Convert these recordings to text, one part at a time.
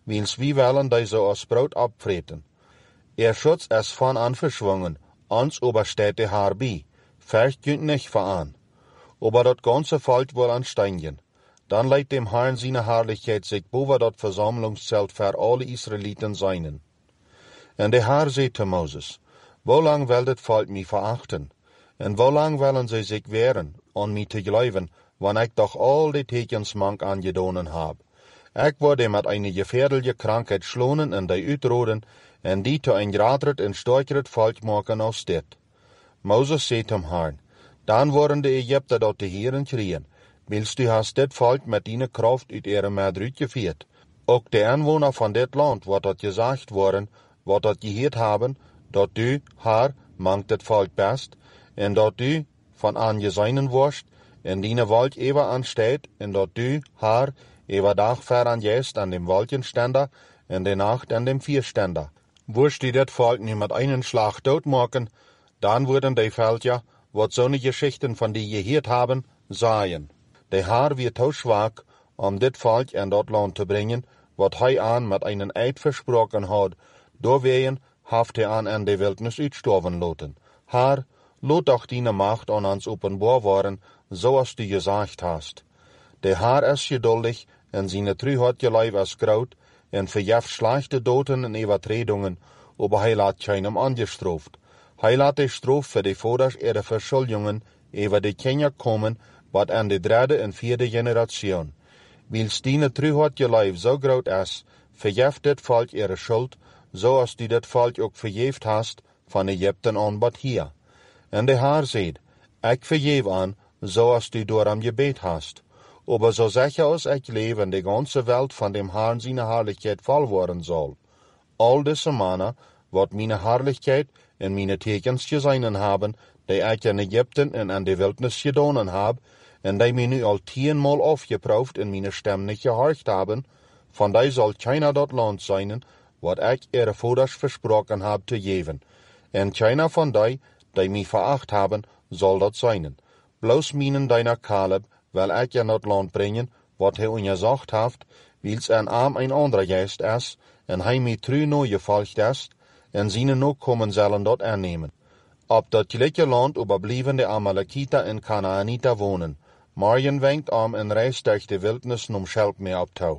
wils wie wollen diese aus Brot abfreten. Schutz es von an verschwungen, ans obersteht der Haar bi, fährt jünt nicht veran. Aber dat ganze Volk wohl an Steinchen. Dann leiht dem Herrn seine Herrlichkeit sich boven dat Versammlungszelt für alle Israeliten seinen. Und der Herr sagt zu Moses, wo lang will das Volk mich verachten? Und wo lang wollen sie sich wehren, an mich zu glauben, wann ich doch all die Tekensmank angedonen hab? Ich wurde mit einer gefährliche Krankheit schlonen und die utroden, und die zu ein gradret und stärkeret Volk machen aus dit. Moses sagt zum Herrn, dann worden die Ägypter dort die Heeren kriegen, willst du hast dit Volk mit deiner Kraft uit ihre Mäd geführt. Auch die Anwohner von dit Land, wat dort gesagt worden, wat dort gehört haben, dort du, Herr, mangt dit Volk best, en dort du von angeseinen wurst, en deine Wald ewer ansteht, en dort du, Herr, ewer Dach ver an jest an dem Wolkenständer, en de Nacht an dem Vierständer. Wurst die dit Volk nie mit einen Schlag tot machen, dann würden die Völker, wat so ne Geschichten von die gehört haben, sagen. Der Herr wird so schwach, dit Volk in dort Land zu bringen, wat hij an mit einen Eid versprochen hat, doorwegen haft an in de Wildnis uitstorven loten. Herr, lot doch deine Macht an uns openbaar worden, so als du gesagt hast. Der Herr ist geduldig, en seine Treuheit geleib ist groot, en verjeft schlechte Doten en Übertretungen, aber hij laat keinem angestraft. Hij laat de Straf für die Vaters ihre Verschuldungen über die Kinder kommen, wat an de derde en vierde Generation. Wils deine Treuheit geleib so groot ist, verjeft dit Volk ihre Schuld, so als du dit Volk ook verjeft hast, von Ägypten an bat hier. En de Herr sagt, ich verjef an, so als du door am Gebet hast. Aber so sicher als ich lebe, in die ganze Welt von dem Herrn seine Herrlichkeit voll worden soll. All diese Männer, wat meine Herrlichkeit in meine Tekens gesehen haben, die ich in Ägypten und an die Wildnis gedonen hab, und die mir nu al 10-mal aufgeprüft und meine Stimme nicht gehorcht haben, von die soll keiner dort Land sein, wat ich ihre Vaters versprochen hab zu geben. Und keiner von die mich veracht haben, soll dort sein. Bloß meinen deiner Kaleb, will ich ja dort Land bringen, wat hij gesagt hat, wils ein anderer Geist ist, und hij mir treu no gefolgt ist, und seine Nachkommen sollen dort annehmen. Ob dat gleiche Land überbliebene Amalekiter und Kanaaniter wohnen, morgen wenkt in Reis durch die Wildnis Schelp mehr abtau.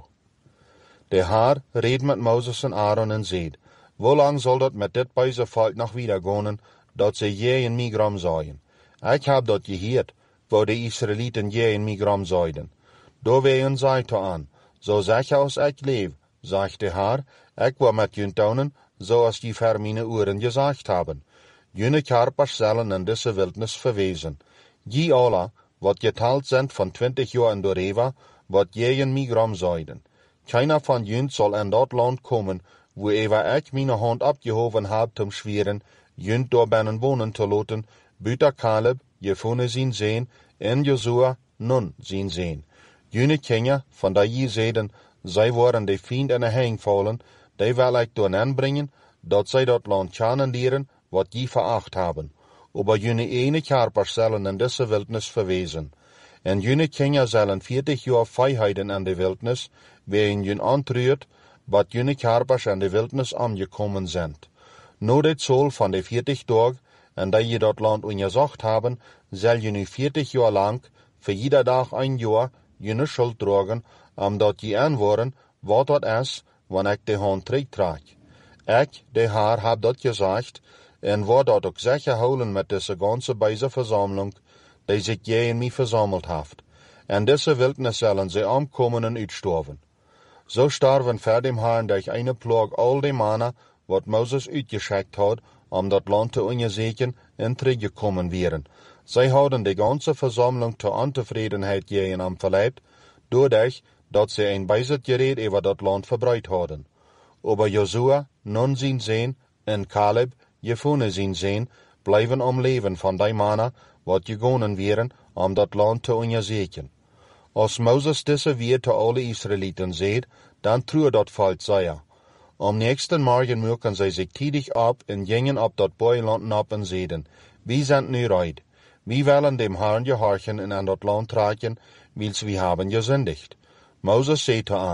Der Herr redet mit Moses und Aaron und sagt, wo lang soll dat mit dit beise Volk noch wiedergehen, dat sie je in Migrom seien? Ich hab dort gehört, wo die Israeliten je in Migrom seiden. Do wehen seite an, so sicher als ich lebe, sagt der Herr, ich war mit jün taunen, so als die für meine Uhren gesagt haben. Jüne Karpers sollen in diese Wildnis verwesen. Die alle, wat geteilt sind von 20 Jahren Doreva, wat je in Migrom seiden. Keiner von jün soll in dort Land kommen, wo ich meine Hand abgehoben hab zum Schweren, jün dort binnen wohnen zu lassen, büter Kaleb, Jefune sin sehen, en Josua nun sin sehen. Jüne Kinder, von der je sehen, zij waren de Feind in de Hang fallen, die will ich door anbringen, dat zij dat Land kennenlernen, wat je veracht haben. Aber jüne eine Karpers sollen in diese Wildnis verwesen. En jüne Kinder sollen 40 Jahre Freiheiten an de Wildnis, wen jün antrüht, wat jüne Karpers an de Wildnis angekommen sind. Nur de Zoll von de 40 Tagen, en die je dat Land ungesagt haben, soll jüne 40 Jahre lang, für jeder Tag ein Jahr, jüne Schuld tragen, dat je aanwoorden wat dat is, wanneer ik de hand terugtrag. Ik, de Herr, hab dat gesagt, en word dat ook sicher houden met deze ganze beise Versammlung, die sich je in mij versammelt haft. En diese Wildnis sollen sie ankommen und uitstorven. So starven vor dem Herrn durch eine Plag all die Männer, wat Moses uitgeschickt hat, dat Land zu untersuchen und teruggekommen wären. Sie haben die ganze Versammlung zur Untefriedenheit gehen am verleibt, dadurch, dat sie ein Beisitgerät über dat Land verbreitet hadden. Aber Josua, Nun sin Sehen, en Kaleb, Jefune sin Sehen, bleiben am Leben von die Männer, wat gegangen wären, dat Land zu untersuchen. Als Moses diese weer zu alle Israeliten seht, dann true dat Volk sei. Am nächsten Morgen mögen sie sich tidig ab und gingen ab dat Beuland ab und sehen, wie sind nu reid. Wir wollen dem Herrn gehorchen und an dat Land tragen, wils wir haben gesündigt. Moses sagte an,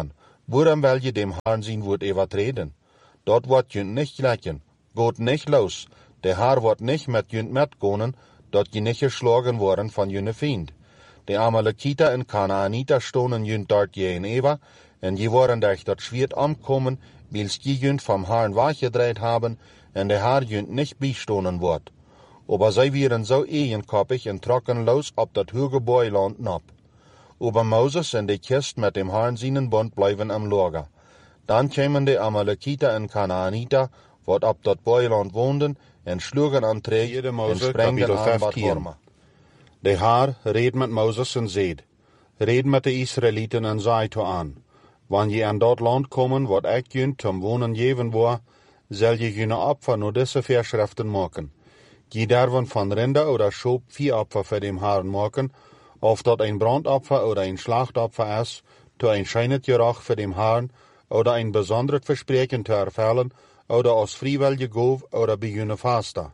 Woran will je dem Herrn sein Wort übertreten? Dort wird jünt nicht gleichen, geht nicht los, der Herr wird nicht mit jünt mitgehen, dort je nicht geschlagen worden von jüne Feind. Die Amalekiter und Kanaaniter stonden jünt dort je in Eva, en je waren durch dort Schwert ankommen, wils je jünt vom Herrn weggedreht haben, en der Herr jünt nicht beistonen wird. Aber sie waren so eigenkoppig und trocken los ob dat hoge Beuland nab. Aber Moses und die Kist mit dem Herrn seinen Bund bleiben am Lager. Dann kämen die Amalekiter und Kanaaniter, wat ab dat Beuland wohnden, en schlugen an Träger und sprengten an Bad. Der Herr red mit Moses und seht, red mit den Israeliten und seid an, wann je an dort Land kommen, wat ich jünt zum Wohnen geben war, soll je jüne Opfer nur diese Verschriften machen. Je derven von Rinder oder Schob 4 Opfer für dem Herrn machen, of dat ein Brandopfer oder ein Schlachtopfer ist, to ein scheinet Geruch für dem Herrn, oder ein besonderes Versprechen zu erfüllen, oder aus freiwillige Gov oder bei jüne Faster.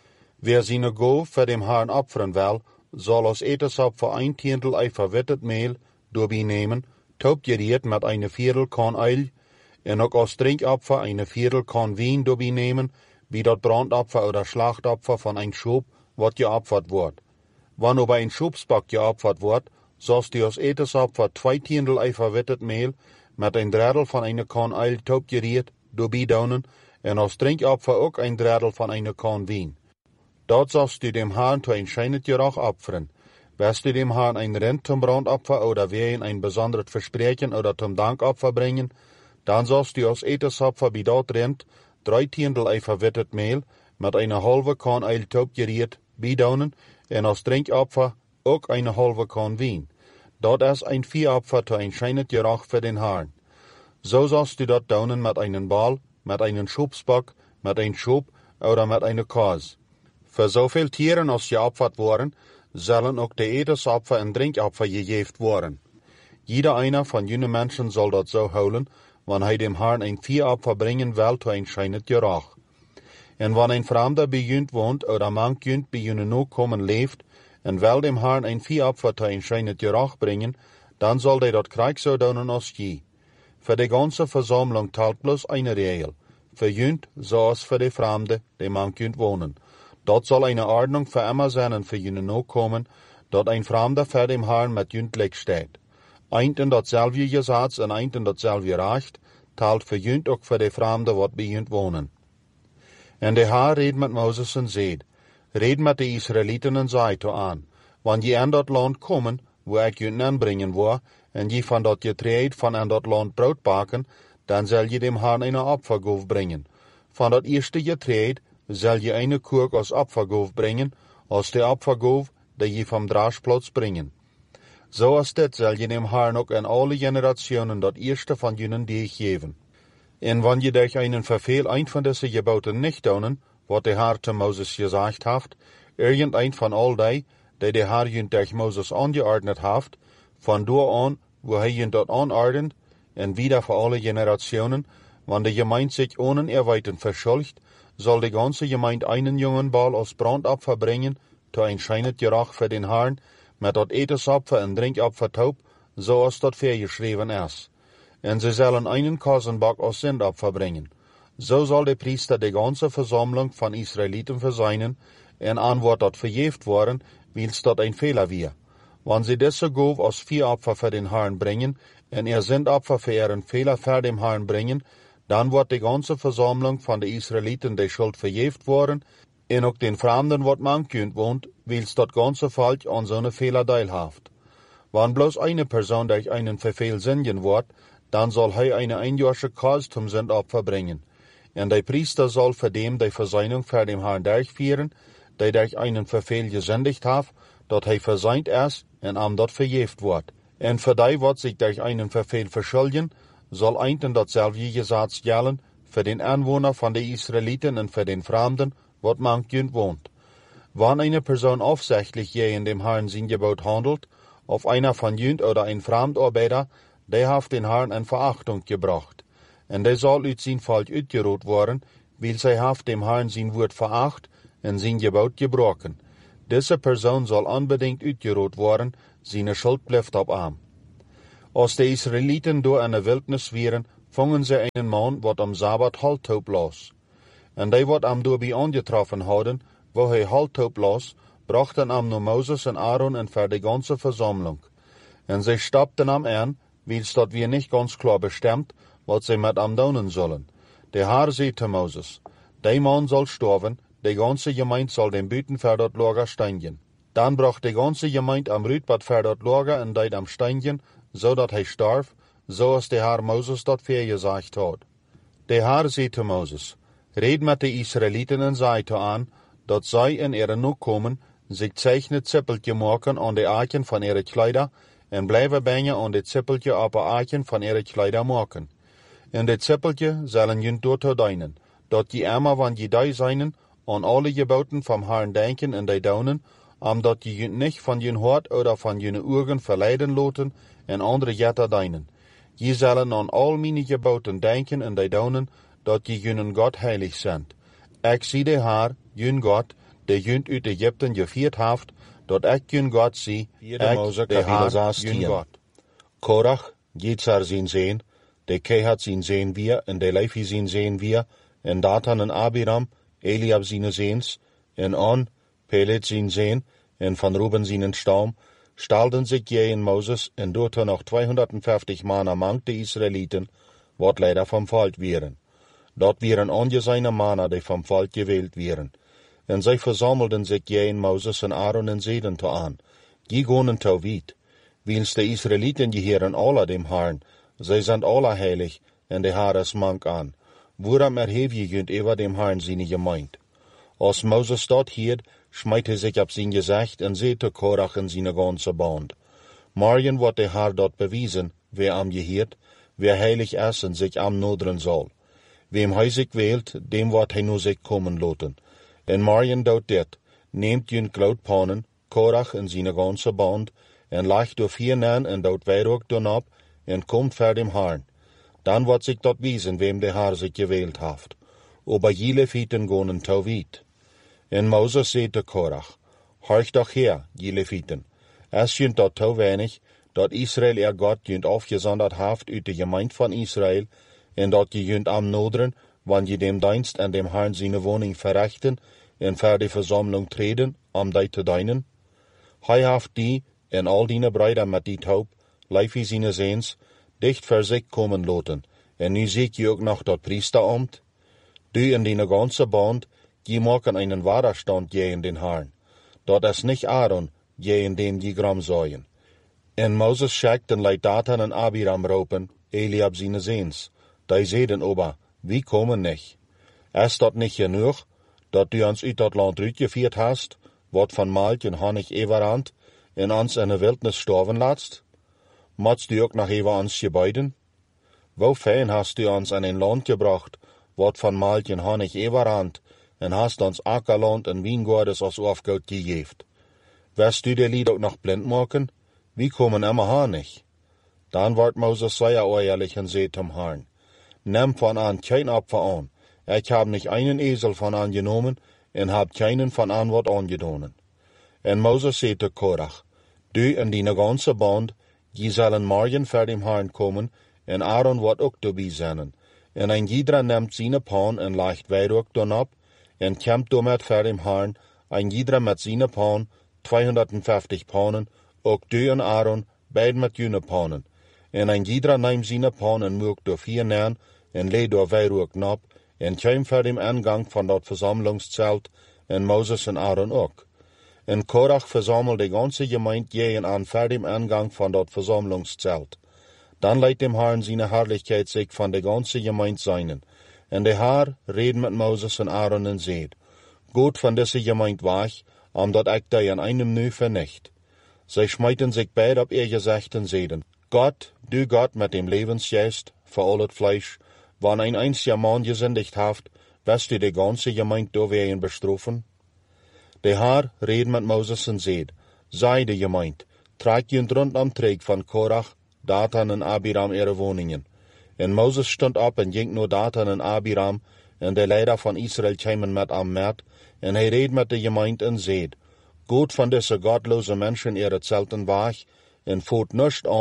Wer seine Gov für dem Herrn opfern will, soll aus Etesopfer 1 Tientel ei verwittet Mehl dabei nehmen, taubgeriert mit eine Viertel Korn Eil, und auch aus Trinkopfer eine Viertel Korn Wein dabei nehmen, wie dort Brandopfer oder Schlachtopfer von ein Schub, wat geopfert wird. Wann aber ein Schubsbock geopfert wird, sollst du aus Etesopfer 2 Tientel ei verwittet Mehl mit ein Drittel von einer Korn Eil taubgeriert dabei daunen, und aus Trinkopfer auch ein Drittel von einer Korn Wein. Dort sollst du dem Herrn zu ein scheinet Geruch opfern. Wirst du dem Herrn ein Rind zum Brandopfer oder wen ein besonderes Versprechen oder zum Dankopfer bringen, dann sollst du aus Etesopfer bei dort Rind 3 Tientel ei verwittet Mehl mit einer halbe Korn Eil taubgeriert bidaunen und aus Trinkopfer auch eine halbe Korn Wein. Dort ist ein Viehopfer zu ein scheinet Geruch für den Herrn. So sollst du dort daunen mit einem Ball, mit einem Schubsbock, mit einem Schub oder mit einer Kase. Für so viel Tieren als geopfert worden, sollen auch die Etesopfer und Trinkopfer gegeben worden. Jeder einer von jenen Menschen soll dort so holen, wann er dem Herrn ein Viehopfer bringen will, zu ein scheinet Geruch. Und wenn ein Fremder bei jünt wohnt oder manch jünt bei jenen Nachkommen lebt, und will dem Herrn ein Viehopfer zu ein scheinet Geruch bringen, dann soll der dort Krieg so daunen als je. Für die ganze Versammlung teilt bloß eine Regel. Für jünt, so als für die Fremde, die manch jünt wohnen. Dort soll eine Ordnung für immer sein und für jene Nachkommen, dort ein Fremder für dem Herrn mit jüntlich steht. Eint in dasselbe Gesetz und eint in dasselbe Recht, teilt für jünt auch für die Fremde, wat bei jünt wohnen. Und der Herr redet mit Moses und seht, red mit den Israeliten und seid an, wann je an dort Land kommen, wo ich jünt anbringen war, und je von dort Getreid von an dort Land Brot backen, dann soll je dem Herrn eine Opfergabe bringen. Von dort erste Getreid soll je eine Kurk als Opfergabe bringen, als der Opfergabe, die je vom Draschplatz bringen. So als das soll je dem Herrn auch in alle Generationen dort erste von jenen die ich geben. Und wenn je durch einen Verfehl ein von diesen Geboten nicht tun, wat der Herr zu Moses gesagt hat, irgendein von all die der Herr jünt durch Moses angeordnet hat, von da an, wo er jünt dort anordnet, und wieder für alle Generationen, wenn die Gemeinde sich ohne Erweitern verschuldigt, soll die ganze Gemeinde einen jungen Ball als Brandopfer bringen, zu ein scheinet Geruch für den Herrn, mit dort Etesopfer und Trinkopfer taub, so als dort vorgeschrieben ist. Und sie sollen einen Kasenbock als Sündopfer bringen. So soll der Priester die ganze Versammlung von Israeliten verseinen, und an wird dort verjäft worden, wils dort ein Fehler wir. Wenn sie diese Gabe als Viehopfer für den Herrn bringen, und ihr Sündopfer für ihren Fehler für den Herrn bringen, dann wird die ganze Versammlung von den Israeliten die Schuld verjäft worden, und auch den Fremden wird manchjünd wohnt, wils dort ganze Volk an so eine Fehler teilhaft. Wenn bloß eine Person durch einen Verfehl sündigen wird, dann soll er eine einjährige Kase zum Sündopfer bringen. Und der Priester soll für dem die Versöhnung für den Herrn durchführen, der durch einen Verfehl gesündigt hat, dort er versäumt ist und am dort verjäft wird. Und für die, wat sich durch einen Verfehl verschuldigen, soll einten dasselbe Gesetz gelten für den Anwohner von den Israeliten und für den Fremden, wat manchjünd wohnt. Wenn eine Person aufsichtlich je in dem Herrn sein Gebot handelt, auf einer von jünd oder ein Fremdarbeiter, der hat den Herrn in Verachtung gebracht. Und der soll uit sein Volk uitgerot worden, weil sie hat dem Herrn sein Wort veracht und sein Gebot gebrochen. Diese Person soll unbedingt uitgerot worden, seine Schuld bleibt auf ihm. Als de Israeliten door in de wildnis wieren, vangen ze einen man wat am Sabbat halthoop los. En die wat am door bij aangetroffen hadden, wo hij halthoop los, brachten am nur Moses en Aaron en voor de ganze Versammlung. En zij stapten am an, wils dat wir nicht ganz klar bestimmt, wat sie mit am doen sollen. Der Herr zei te Moses, die man soll sterven, die ganze Gemeinde soll den Büten für dat Lager steigen. Dann bracht die ganze Gemeinde am Rütbad für dat Lager en deed am steigen, so dat hij starf, so als der Herr Moses dat gesagt hat. Der Herr zei te Moses, red met de Israeliten en zei te aan, dat zij in ihre Nuck kommen, sich zeichnet Zippeltje maken an de Aken van ihre Kleider, en blijven bijna aan dit Zippeltje op de Aken van ihre Kleider maken. En dit Zippeltje zullen jun door te deinen, dat die immer van je die zijn, aan alle geboten vom Herrn denken en die daunen, omdat je jun nicht van jun hart oder van jun ogen verleiden loten en andere jetter deinen. Je zullen aan al meine geboten denken en die daunen, dat je junen God heilig sind. Ik zie de Herr, jun God, de jun uit Egypten gevierd heeft, dat ik jun God zie, ik de Herr, jun God. Korach, Jezar zien zeen, de Kehat zien zeen wir, en de Levi zien zeen wir, en Datan en Abiram, Eliab zien zeens, en On, Pelet zien zeen, en van Ruben zien Staum, stalden sich je in Moses, en doorten noch 250 Mann among de Israeliten, wat leider vom Volk wieren. Dort wieren ongeseine Manner, die vom Volk gewählt wieren. En zij versammelden sich je in Moses en Aaron en zeiden te aan, die gonen te weit, wils de Israeliten gehören alle dem Herrn, zij sind alle heilig, en de Herr is mank aan. Woran erheb je junt über dem Herrn seine Gemeinde? Als Moses dort hielt, schmeit sich ab sein Gesicht en sehte Korach in seine ganze Band. Morgen wird der Herr dort bewiesen, wer am gehiert, wer heilig ist und sich am nodren soll. Wem hij sich wählt, dem wird hij nur sich kommen loten. En morgen dort dit, nehmt jün Glautpanen, Korach in seine ganze Band, en leicht durch 4 Nahen en dort Weihrauch don ab, en kommt vor dem Herrn. Dann wird sich dort wiesen, wem der Herr sich gewählt haft. Aber je Leviten gonen tau weit. En Moses sehte Korach, horch doch her, je Leviten. Es jünt dort tau wenig, dort Israel Gott jünt aufgesondert haft uit de Gemeinde von Israel, en dort je jünt am nodren, wann je dem Dienst an dem Herrn seine Wohnung verrechten, en ver die Versammlung treten, am die te deinen. Hij haft die, en al die Brüder mit die Taub, Levi seine Sehns, dicht für sich kommen loten, en nu seht je ook noch dort Priesteramt. Du in die ganze Band, je machen einen Widerstand je in den Herrn. Dort ist nicht Aaron, je in dem die Gramm säuen. En Moses schickt den Leid Datan en Abiram ropen, Eliab seine Sehns. Die sehen aber, wie kommen nicht. Ist dort nicht genug, dat du uns uit dat Land uitgevierd hast, wat van Malt en Honig everand, en ons in de Wildnis sterven laatst? Moest du ook nog even ons gebeiden? Wo fein hast du uns in ein Land gebracht, wat van Malt en Honig everand, en hast ons Ackerland en Wiengordes als Aufgaut gegeft. Wirst du die Lied ook noch blind maken? Wie kommen immer Honig? Dann wordt Moses sehr ehrlich und seht zum Herrn. Nimm von an kein Opfer an. Ich hab nicht einen Esel von an genommen, en hab keinen von an wat angedonen. En Moses sagte Korach, du in die ganze Band, die sollen morgen vor dem Herrn kommen, en Aaron wird auch dabei sein. En ein jeder nimmt seine Pan en leicht Weihrauch dann ab, en kämmt damit vor dem Herrn, ein jeder mit seine Pan, 250 Panen, auch du und Aaron, beid mit jene Panen. En ein jeder nimmt seine Pan en mögt durch 4 Nahen, en leh durch Weihrauch ab, en käm vor dem Eingang von dort Versammlungszelt, en Moses en Aaron auch. En Korach versammelt die ganze Gemeinde jeden an vor dem Eingang von dort Versammlungszelt. Dann leiht dem Herrn seine Herrlichkeit sich von der ganzen Gemeinde seinen. En der Herr redet mit Moses en Aaron en seht, gut von dieser Gemeinde wach, dat ich da in einem Nu vernicht. Sie schmeiten sich beid ab ihr Gesicht und sehen, Gott, du Gott mit dem Lebensgeist, für alles Fleisch, wann ein einziger Mann gesündigt haft, wirst du die ganze Gemeinde doweien bestrafen? Der Herr redet mit Moses und seht, sei die Gemeinde, tragt jünd rund am Träg von Korach, Datan und Abiram ihre Wohnungen. En Moses stund ab en ging nur Datan en Abiram, en de Leider von Israel kämen mit am Mert, en hij redet mit der Gemeinde en seht, gut von diese gottlose Menschen ihre Zelten wach, en voert nischt an,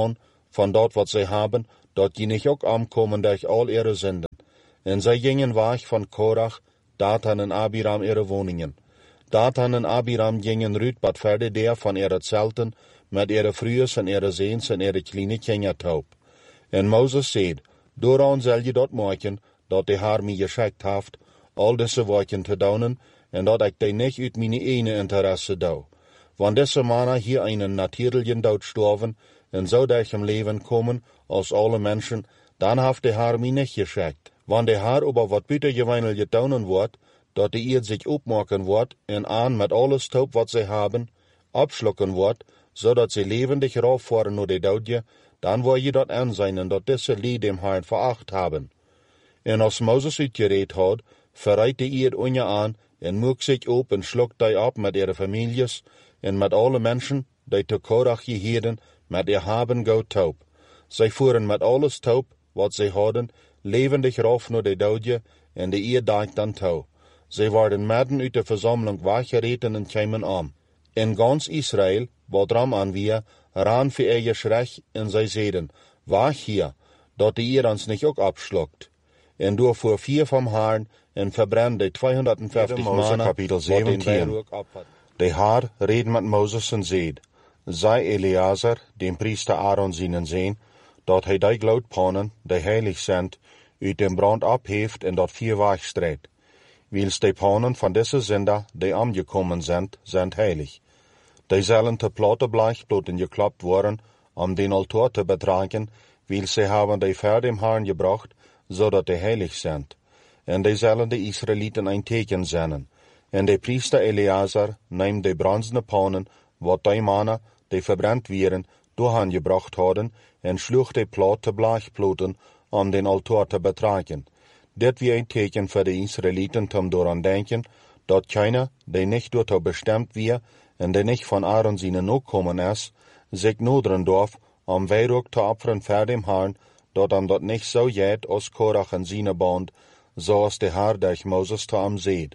von dort, wat sie haben, dort die nicht auch ankommen durch all ihre Sünden. En zij gingen weg von Korach, Datan en Abiram ihre Wohnungen. Datan en Abiram gingen rüt bad verder der von ihre Zelten, met ihre Frühes en ihre Seens en ihre kleine Kindertaub. En Moses zei, dooraan zal je dat maken, dat de Heer mij geschickt heeft, al deze werken te doen, en dat ik die niet uit mijn ene interesse doe. Want deze mannen hier einen natuurlijken dood sterven, en zo durch im Leben kommen, als alle Menschen, dan heeft de Heer mij niet geschickt. Want de Heer over wat buitengewöhnlich gedaan wordt, dat de Eerd zich opmaken wordt, en aan met alles taub wat zij hebben, abschlucken wordt, zodat ze levendig rauffahren naar de doodje, dan wil je dat aanzien en dat deze lied dem Herrn veracht hebben. En als Moses uitgereed had, verrijdt de Eerd onje aan, en moek zich op en schluckt die op met ihre families, en met alle mensen, die te Korach geheden, met ihr haben go taub. Zij voeren met alles taub, wat zij hadden, levendig rauf naar de doodje, en de Eerd dacht dan toe. Zij worden midden uit de verzameling weggereten en kwamen aan. In ganz Israël, wat ram aan wir, ran für ihr Geschrech, en zij zeiden, weg hier, dat de Eerd ons niet ook abschluckt. En door voor 4 vom Herrn, en verbrandde 250 mannen, kapitel wat den 17. Weihrauch abhat. De Heer reed met Moses en zeid, zei Eleazar, dem priester Aaron seinen Sohn, dat hij die gloedpannen, die heilig sind, uit dem brand abheeft en dat 4 wegstreed. Wils de pannen van deze Sünder, die angekommen sind heilig. Die zullen te platte Blechbloten geklappt worden, den Altar te betragen, wils sie haben die vor dem Herrn gebracht, zodat die heilig sind. En die zullen de Israeliten ein Teken zenden. En de priester Eleazar neemt de bronzene pannen, wat die mannen, die verbrannt werden, doorgebracht hadden, en sloeg de platte Blechbloten, den Altar te betragen. Dit wie ein Teken für die Israeliten zum daran denken, dat keiner, der nicht dazu bestimmt wir, en der nicht von Aaron seinen Nachkommen ist, sich nodern darf, Weihrauch zu opfern für dem Herrn, dat dat nicht so geht, als Korach en seine Band, so als der Herr durch Moses zu seht.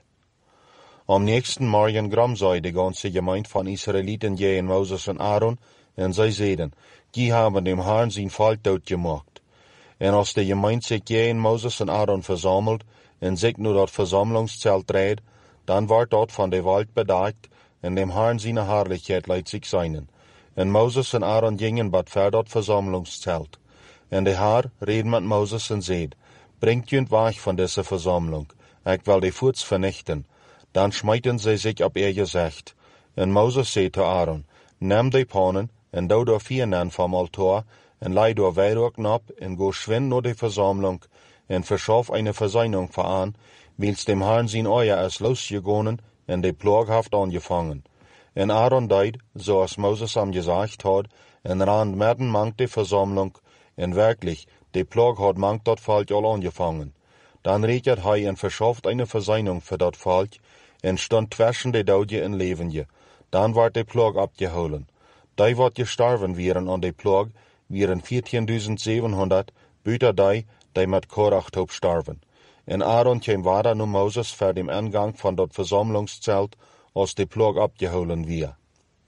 Am nächsten Morgen gram sei die ganze Gemeinde von Israeliten gegen Moses und Aaron, en zij zeiden, die haben dem Herrn sein Volk dood gemacht. En als de Gemeinde sich gegen Moses und Aaron versammelt, en sich nur dat Versammlungszelt dreht, dann wird dort von der Welt bedeckt, en dem Herrn seine Herrlichkeit leidt sich seinen. En Moses und Aaron gingen bad ver dat Versammlungszelt. En de Herr reed met Moses en zeid, bringt junt weg von dieser Versammlung, ich will die Furz vernichten. Dann schmeiten sie sich ab ihr Gesicht. En Moses zei zu Aaron, nimm die Pannen, en doe door 4 nen vom Altar, en lei door Weihrauch ab, en go schwind naar die Versammlung, en verschaff eine Verseinung veran, wils dem Herrn sein Euer ist losgegangen, en die Plag haft angefangen. En Aaron deed, zoals Moses am gesagt hat, en ran mitten mangt die Versammlung, en wirklich, die Plag hat mangt dat Volk al angefangen. Dann redet hij en verschafft eine Verseinung für dat Volk, en stond zwischen die Doodje en Levendje. Dann ward die Plag abgeholen. Die wat gestorven wären an die Plag, wären 14.700, büter die mit Korach taub starven. En Aaron kwam weiter nur Moses vor dem Eingang von dat Versammlungszelt, als die Plag abgeholen wir.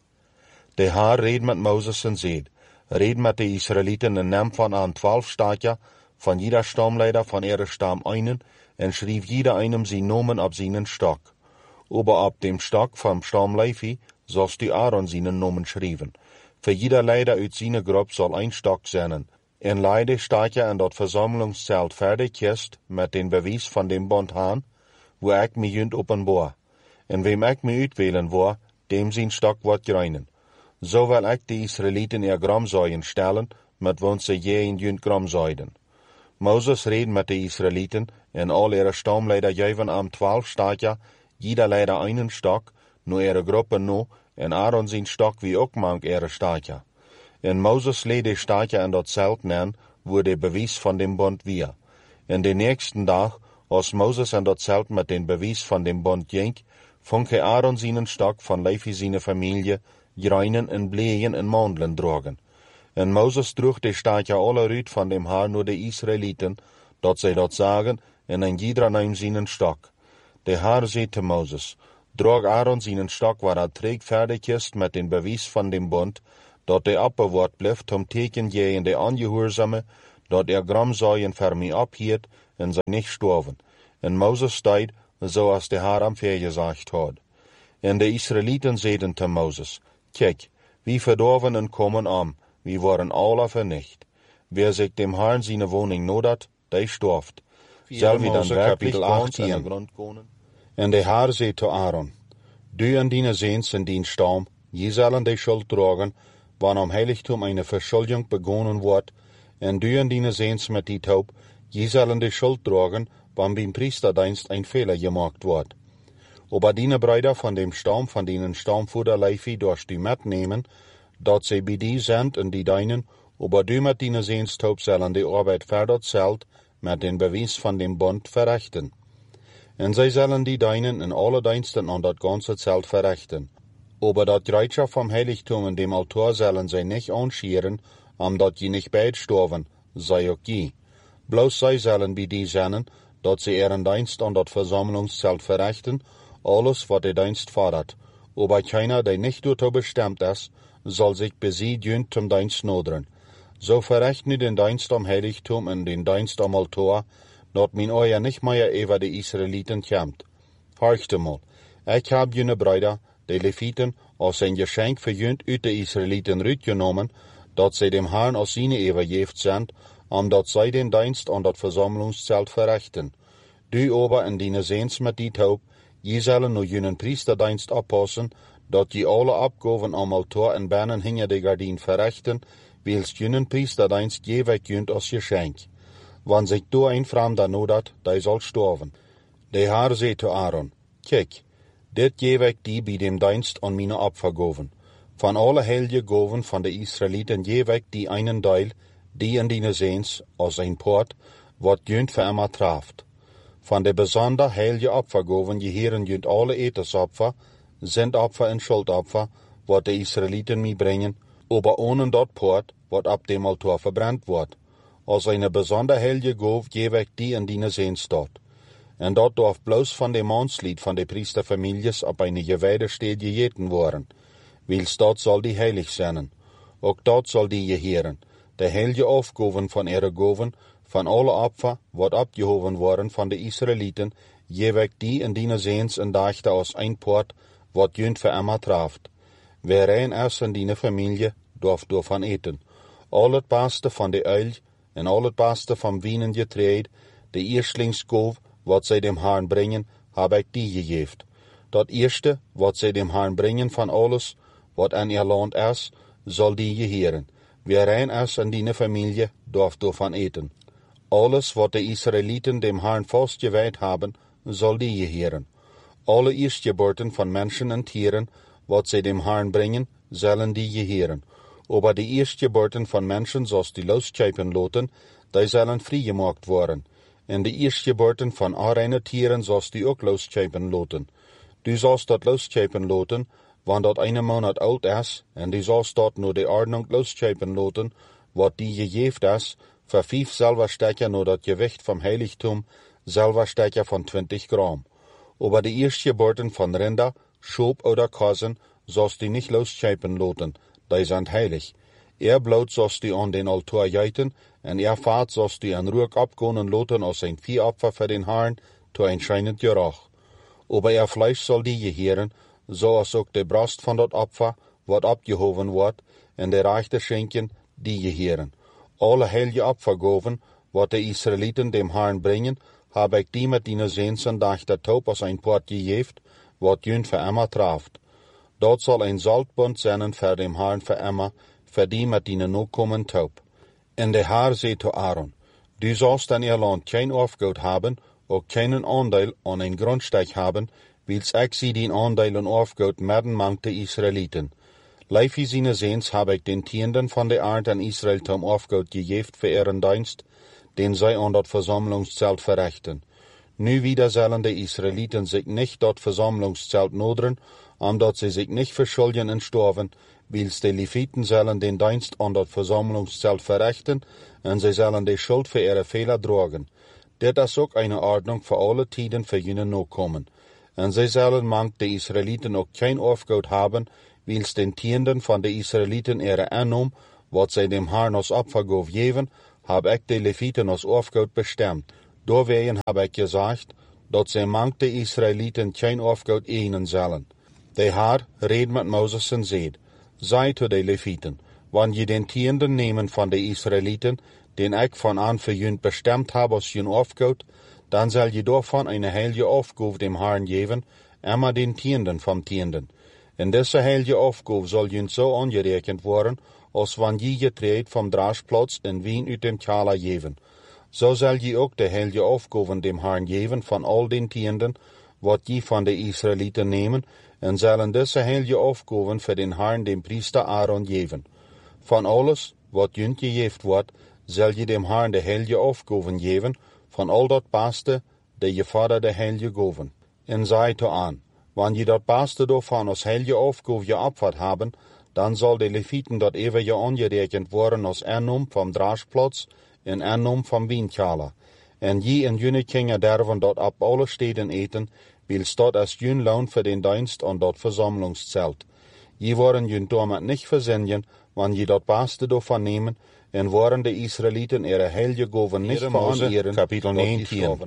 Der Herr reed mit Moses en zeid, red mit de Israeliten en neem van aan 12 Stadja, von jeder Stammleiter von ihrer Stamm einen, en schrieb jeder einem sein Namen ab seinen Stock. Aber ab dem Stock vom Stamm Levi sollst du Aaron seinen Namen schreiben. Für jeder Leiter uit seine Gruppe soll ein Stock sein. En leider steht ja in dat Versammlungszelt fertig ist mit den Beweis von dem Bund han, wo ich mich jünt offenbar. En wem ich mich uitwählen war, dem sein Stock wird gereinen. So will ich die Israeliten ihr Gramsäuen stellen, mit won sie je in jünt Gramsäuden. Moses redet mit den Israeliten, en all ihre Stammleiter geven am 12 Stadja, jeder Leiter einen Stock, nur ihre Gruppe no, en Aaron sein Stock wie ook mank ihre Stadja. En Moses leed die Stadja in dat Zelt nen, wo der Beweis von dem Bund wir. En den nächsten Tag, als Moses in dat Zelt mit den Beweis von dem Bund ging, funke Aaron seinen Stock von Levi seine Familie, greinen en bleien en Mandeln drogen. En Moses droeg die Stadja alle rüt von dem Haar nur die Israeliten, dat zij dat sagen, en ein jeder nahm seinen Stock. Der Herr zei zu Moses, drog Aaron seinen Stock, waar träg fertig ist mit den Beweis von dem Bund, dat de abbewaard blijft om teken je in de angehoorzame, dat gram zijn voor mij abhiet en zij niet sterven. En Moses tijd, zoals de Heer am gezegd had. En de Israëlieten zeiden te Moses, kijk, wie verdorven en komen om, wie worden alle vernicht. Wer zich dem Herrn zijn woning nodat, die storft. Zal wie dan kapitel 18. En de Heer zei te Aaron, du en dine Seens in dien Stamm, je zullen de Schuld dragen, wanneer am Heiligtum eine Verschuldung begonnen wordt, en du en dine Seens met die Taub, je zullen de Schuld dragen, wanneer beim Priesterdienst ein Fehler gemacht wordt. Aber dine Brüder von dem Stamm, von denen Stammfuder Leifi, dorst du mitnehmen, dat sie bei die sind en die deinen, aber du mit dine Seens Taub zullen die Arbeit verder zelt, met den Beweis von dem Bund verrichten. En zij zullen die deinen in alle Diensten an dat ganze Zelt verrichten. Aber dat Gereitschaft vom Heiligtum in dem Altar zullen zij nicht anscheren, omdat je nicht beid sterven, sei ook je. Bloß zij zullen bij die zijn, dat sie ihren Dienst an dat Versammlungszelt verrichten, alles wat de Dienst fordert. Aber keiner, der nicht dazu bestimmt ist, soll sich bei sie dient zum Dienst noderen. So verricht nu den Dienst am Heiligtum en den Dienst am Altar, dat min euer nicht mehr über die Israeliten kämmt. Horchte mal, ich hab jene Brüder, die Leviten, als ein Geschenk für jünt uit de Israeliten rütgenommen, dat sie dem Herrn als seine übergeft sind, dat sie den Dienst an dat Versammlungszelt verrichten. Du aber in dine Seens mit die Taub, je zullen nu jenen Priesterdienst abpassen, dat je alle Abgaven am Altar en Bernen hinter de Gardien verrichten, wils jenen Priesterdienst je wegjunt als Geschenk. Wann sich du ein Fremder nodat, die soll sterven. De Herr zei zu Aaron, kijk, dit geef ik die bij dem Dienst an meine Opfergoven. Van alle heilige Goven van de Israeliten geef ik die einen Teil, die in dine Seens, als ein Port, wat junt für immer traft. Van de besonder heilige Opfergoven gehören junt alle Etesopfer, sind Opfer en Schuldopfer, wat de Israeliten mi brengen, aber ohne dat Port, wat ab dem Altar verbrannt wordt. Als eine besonder heilige Gove geef ik die in dine Seens dort. En dat darf bloos van de Manslied van de Priesterfamilies op eine gewijde steed gegeten worden. Wils dat zal die heilig zijn. Ook dat zal die geheren. De heilige Aufgaven van ihre Goven, van alle Opfer, wat abgehoven worden van de Israeliten, geef ik die in dine Seens en dachte als ein Port, wat junt für immer traft. Wer rein is in dine Familie, darf van eten. Al het beste van de uil, en al het beste van wienen getreed, de eerstlingsgoof, wat zij dem Herrn brengen, heb ik die gegeven. Dat eerste, wat zij dem Herrn brengen van alles, wat in ihr land is, zal die geheren. Wie rein is in die Familie, darf van eten. Alles, wat de Israeliten dem Herrn vastgewijd hebben, zal die geheren. Alle eerstgeborten van mensen en tieren, wat zij dem Herrn brengen, zullen die geheren. Aber die eerstgeborten van mensen, zoals die loschepen loten, die zullen vrijgemaakt worden. En de eerstgeborten van arene tieren, zoals die ook loschepen loten. Du zoals dat loschepen loten, want dat eine Monat oud is, en du zoals dat nur de ordnung loschepen loten, wat die gegeven is, voor 5 Silberstecher nur dat Gewicht vom Heiligtum, Silberstecher von 20 Gramm. Aber die eerstgeborten van Rinder, Schoop oder Kassen, zoals die nicht loschepen loten, die sind heilig. Bloot zoals die an den Altar jeiten, en Vaat zoals die an Ruck abgonen loten als ein Viehopfer für den Herrn, to ein scheinend Geruch. Aber Fleisch soll die gehören, so als ook de Brast van dat Opfer, wat abgehoven wordt, en de rechte Schenken, die gehören. Alle heilige Opfergoven, wat de Israeliten dem Herrn brengen, heb ik die met dine Sehnsen dag der Taub als ein Port gegeven, wat junt für immer traft. Dat zal ein Saltbund zijn für dem Herrn für immer, für die met dine nokommen Taub. En de Herr zei zu Aaron, du sollst in ihr Land kein Aufgut haben, ook keinen Anteil an ein Grundstück haben, wils ik sie den Anteil und Aufgut merden mangt de Israeliten. Leif wie seine Seens habe ich den Tienden von der Art an Israel zum Aufgut gegeven für ihren Dienst, den sie an dat Versammlungszelt verrichten. Nu wieder sollen die Israeliten sich nicht dat Versammlungszelt noderen, omdat sie sich nicht verschulden und sterben, wils die Leviten sollen den Dienst an dat Versammlungszelt verrichten, und sie sollen die Schuld für ihre Fehler tragen. Dit is ook eine Ordnung für alle Tiden für jene Nachkommen. Und sie sollen mangt die Israeliten auch kein Aufgut haben, wils den Tienden van de Israeliten ihre aannom, wat zij dem Herrn als Opfer geven, hab ik de Leviten als Aufgoed bestemd. Doorwegen heb ik gezegd, dat zij mank de Israeliten geen Aufgoed enen zullen. De Herr reed met Moses en zeid, zei to de Leviten, wanneer je den Tienden nemen van de Israeliten, den ik van aan voor jullie bestemd heb als jullie Aufgoed, dan zal je daarvan een heilige Aufgoed dem Herrn geven, immer den Tienden vom Tienden. En deze heilige Aufgoed zal jullie zo aangerekend worden, als wanneer je treedt vom Draagplaats en wien uit dem Kala geven. Zo zal je ook de heilige Aufgoed dem Herrn geven van al den Tienden, wat je van de Israeliten nemen, en zullen deze heilige Aufgoed voor den Herrn dem priester Aaron geven. Van alles, wat jullie gegeven wordt, zal je dem Herrn de heilige Aufgoed geven, van al dat beste, de je vader de heilige goven. En zei to aan, wanneer je dat beste daarvan als heilige Aufgoed geopferd hebben, dan zal de Leviten dat eeuwige aangerekend worden als aannom vom Draagplaats en aannom vom Wijnkala. En je en jullie kinderen derven dat op alle steden eten, wils dat als jullie loon voor den dienst aan dat verzamelingszelt. Je worden jullie daarmee niet verzinnen, wanneer je dat beste daarvan nemen, en worden de Israeliten ihre heilige goven niet veranderen. Kapitel 19.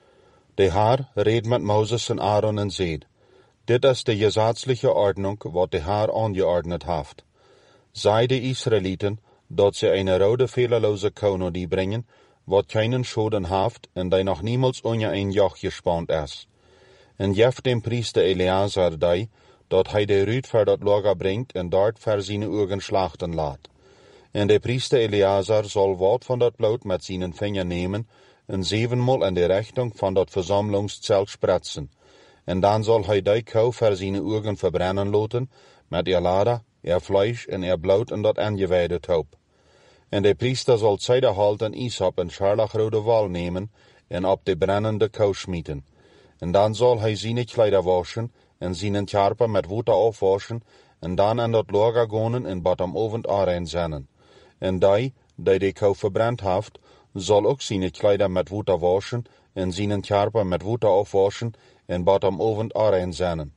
De Herr reed met Moses en Aaron en zeid, dit is de gesetzliche Ordnung, wat de Herr aangeordnet heeft. Zij de Israeliten, dat ze een rode fehlerloze kono die brengen, wat keinen Schoden heeft, en die nog niemals onder een joch gespannt is. En jeft dem priester Eleazar die, dat hij de ruut voor dat lager brengt, en dort voor zijn ogen slachten laat. En de priester Eleazar zal wat van dat bloed met zijn vinger nemen, en 7-maal in de richting van dat verzamelingszelt spretsen. En dan zal hij die kou voor zijn ogen verbrennen laten, met ihr Lade, ihr Fleisch en ihr bloed en dat aangewijde taub. En de priester zal zijderhalt en isop en scharlachrode wal nemen, en op de brennende kou schmieten. En dan zal hij zijn kleider waschen, en zijn tjarpen met water afwaschen, en dan aan dat lager gaan en bad am ovend aanrein zennen. En die de kou verbrand heeft, zal ook zijn kleider met water waschen, en zijn tjarpen met water afwaschen, en bad am ovend aanrein zennen.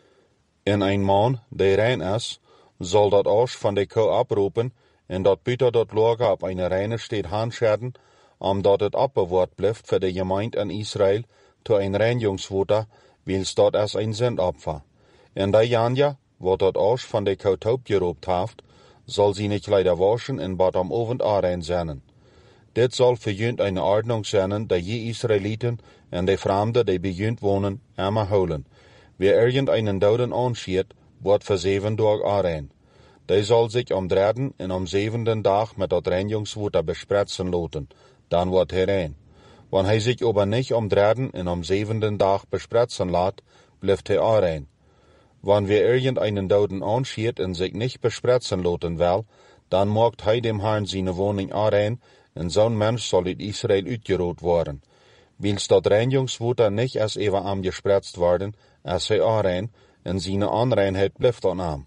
En een man, die rein is, zal dat asch van de kou abroepen, en dat buiten dat lager op een reine steed handscheren, omdat het opbewaard blijft voor de gemeente in Israël, to een reinigingswater, wils dat is een zendopfer. En die Janja, wat dat asch van de kou taub geroopt heeft, zal zijn kleider waschen en bad am ovend aanrein zennen. Dit zal voor jullie een ordnung zijn, dat je Israëlieten en de Vreemden die bij jullie wonen, immer houden. Wie irgendeinen doden aanschiet, wordt voor 7 dagen aanrein. Die zal zich om 3 en om 7 dag met dat reinigingswater bespretsen laten, dan wordt hij rein. Wanneer hij zich aber niet om 3 en om 7 dag bespretsen laat, blijft hij aanrein. Wanneer irgendeinen doden aanschiet en zich niet bespretsen laten wil, dan maakt hij dem Herrn zijn woning aanrein, en zo'n mens zal uit Israël uitgeroot worden. Wils dat reinigingswater niet als even am gespretst worden, als hij aanrein, en zijn aanreinheid blijft aan am.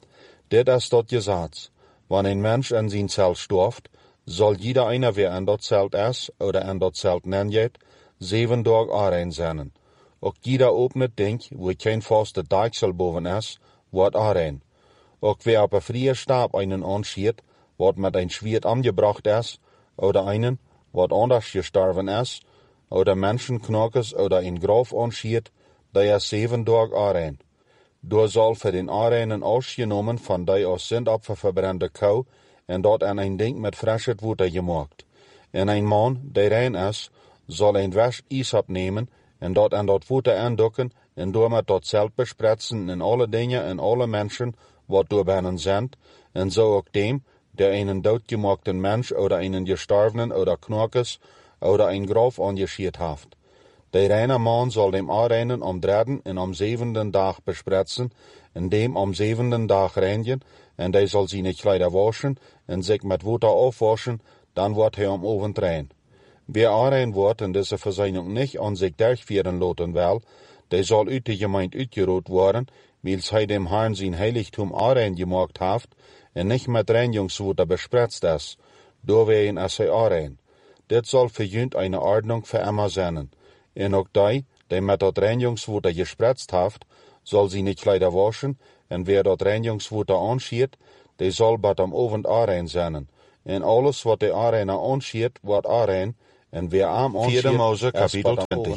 Dit is dat Gesetz. Wanneer een mens in zijn zelt storft, zal jeder einer wie in dat zelt is, oder in dat zelt nenjet, 7 dagen aanrein zijn. Ook jeder opnet ding, wo geen vaste deiksel boven is, wordt aanrein. Ook wie op een vrije stab einen anschiet, wat met een Schwert angebracht is, oder einen, wat anders gestorven is, oder Menschenknokkes oder een Graf anschiet, die is 7 dagen aanrein. Door zal voor den aanreinen ausgenomen van die als zendopfer verbrande kou, en dat aan een ding met frisches water gemaakt. En een man, die rein is, zal een wasch isop nemen, en dat aan dat water aandokken, en door met dat zelt bespretsen in alle dingen en alle mensen, wat door binnen zijn, en zo ook dem, der einen doodgemaakten mens, oder einen gestorvenen, oder knokkes, oder een graf angeschiet heeft. De reine man zal dem aanreinen om 3 en om 7 dag bespretsen, en dem om 7 dag reinigen, en hij zal zijn kleider waschen, en zich met water afwaschen, dan wordt hij om ovend rein. Wie aanrein wordt en deze verzeining niet aan zich durchführen laten wil, die zal uit de gemeente uitgeroot worden, wils hij dem Herrn zijn heiligtum aanrein gemaakt heeft, en niet met reinigingswater bespretst is, doorwegen is hij aanrein. Dit zal voor jullie een ordnung voor immer zijn. En ook die met dat reinigingswater gespretst heeft, zal zijn kleider waschen, en wer dat reinigingswater anschiet, die zal bat am Abend aanrein zijn. En alles wat de aanreiner anschiet, wordt aanrein, en wer am anschiet, 4 Mose, Kapitel 20.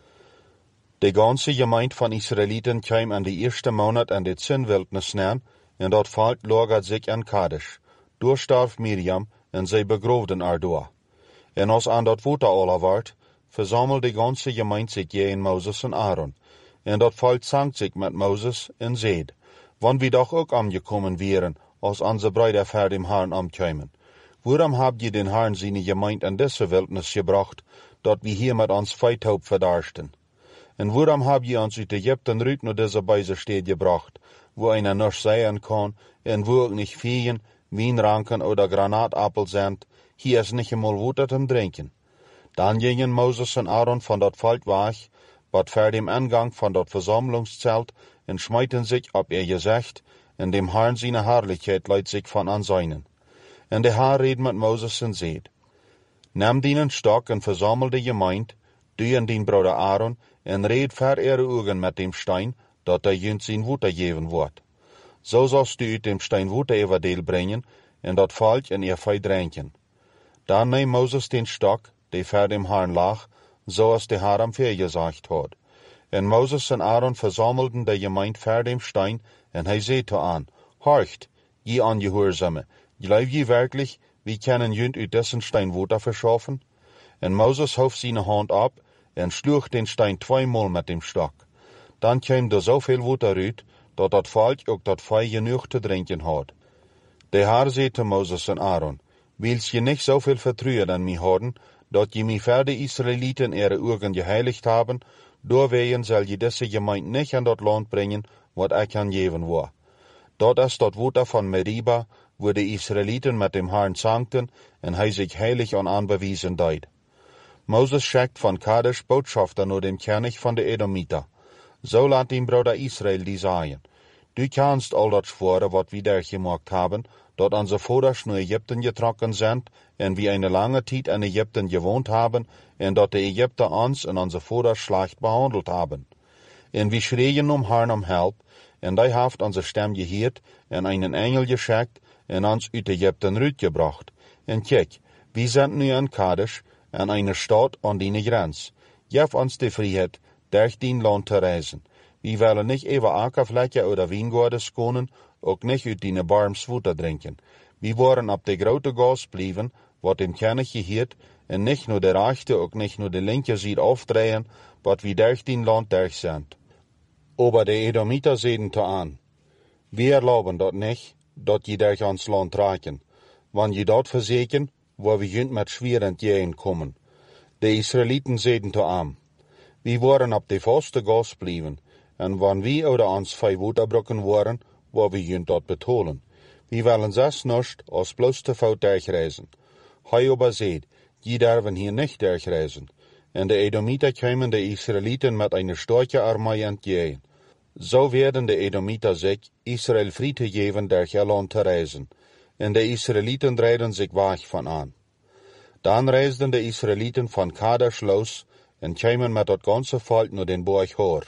De ganze gemeente van Israëlieten kwam aan de eerste maand aan de Zinwildnis neer, en dat volk lagert zich aan Kadesh. Door starf Miriam, en zij begroefden haar door. En als aan dat water alle werd, verzamelde de ganze gemeente zich in Moses en Aaron. En dat volk zangt zich met Moses en zeid, wanneer we doch ook aangekomen wären, als onze Brüder vor dem Herrn aankwamen. Waarom habt je den Herrn seine gemeente in deze wildnis gebracht, dat we hier met ons feithoop verdarsten? En waarom habt je ons uit Egypten ruit naar deze Beisesteed gebracht, wo einer noch sein kann, en wo ook nicht Feen, Wienranken oder Granatappel sind, hier is nicht einmal Water zum Trinken. Dann gingen Moses en Aaron van dat Volk weg, wat vor dem Eingang van dat Versammlungszelt, en schmeiten sich op ihr Gesicht, en dem Herrn seine Herrlichkeit leidt sich von an seinen. En de Herr reed met Moses en zeid, Nimm deinen Stock en versammel de gemeint, du en din Bruder Aaron, en red vor ihre Augen mit dem Stein, dat er jünt sein Water geben wird. So sollst du uit dem Stein Water everdeel brengen, en dat Volk in ihr Fei dränken. Dann neem Moses den Stock, der vor dem Herrn lag, so als der Herr am Veer gesagt hat. En Moses en Aaron versammelten de gemeint vor dem Stein, en hij zei to aan, Horcht, je Angehörsame, glaub je wirklich, wie können jünt uit dessen Stein Water verschaffen? En Moses hof seine Hand ab, en sloeg den Stein 2-mal mit dem Stock. Dann kwam er so viel Water uit, dat Volk ook dat Fei genug te drinken had. De Herr zei te Moses en Aaron, Willst je nicht so viel Vertrauen an mich haben, dat je mich für die Israeliten ihre Augen geheiligt haben, doorwegen soll je diese Gemeinde nicht an dat Land bringen, wat ich an geben war. Dat ist dat Water von Meriba, wo die Israeliten mit dem Herrn zankten, en hij sich heilig an anbewiesen deed. Moses schickt von Kadesh Botschafter nur dem König von der Edomiter. So laat dem Bruder Israel die sagen. Du kannst all dat schwören, wat wir durchgemacht haben, dat onze Voders naar Ägypten getrokken sind, en wir eine lange Zeit in Ägypten gewohnt haben, en dat de Ägypter ons en onze Voders schlecht behandelt haben. En wir schreien Herrn um Help, en die haft onze Stem geheerd, en einen Engel geschickt, en ons uit Ägypten uitgebracht. En kijk, wir sind nu in Kadesh, en eine Stadt an die Grenz. Geef ons de Freiheit, durch den Land te reisen. Wir wollen nicht über Ackerfläche oder Weingärten skonen, ook nicht uit die Barms Water drinken. Wir wollen ab de grote Gas bleiben, wat dem König geheert, en nicht nur der rechte, ook nicht nur de linke Seite aufdrehen, wat wir durch den Land durch sind. Aber de Edomiter zeiden te aan, wir erlauben dat nicht, dat je durch ons Land reichen. Wann je dat verzeken, wo wir jünt met schweren Jähen kommen. De Israeliten zeiden te aan, wir wollen ab de vaste Gas bleiben, en wann wir oder ons 5 Waterbrücken waren, wo wir jünt dat betolen. Wir wollen das nicht als bloß te voet durchreisen. Hij aber seht, je darven hier nicht durchreisen. En de Edomiter kwamen de Israeliten mit einer starken Armee entgegen. So werden de Edomiter sich Israel Friede geben, durch ihr Land te reisen. En de Israeliten drehten sich weg von an. Dann reisten de Israeliten von Kadesh los en kwamen mit dat ganze Volk naar den Berg Hor.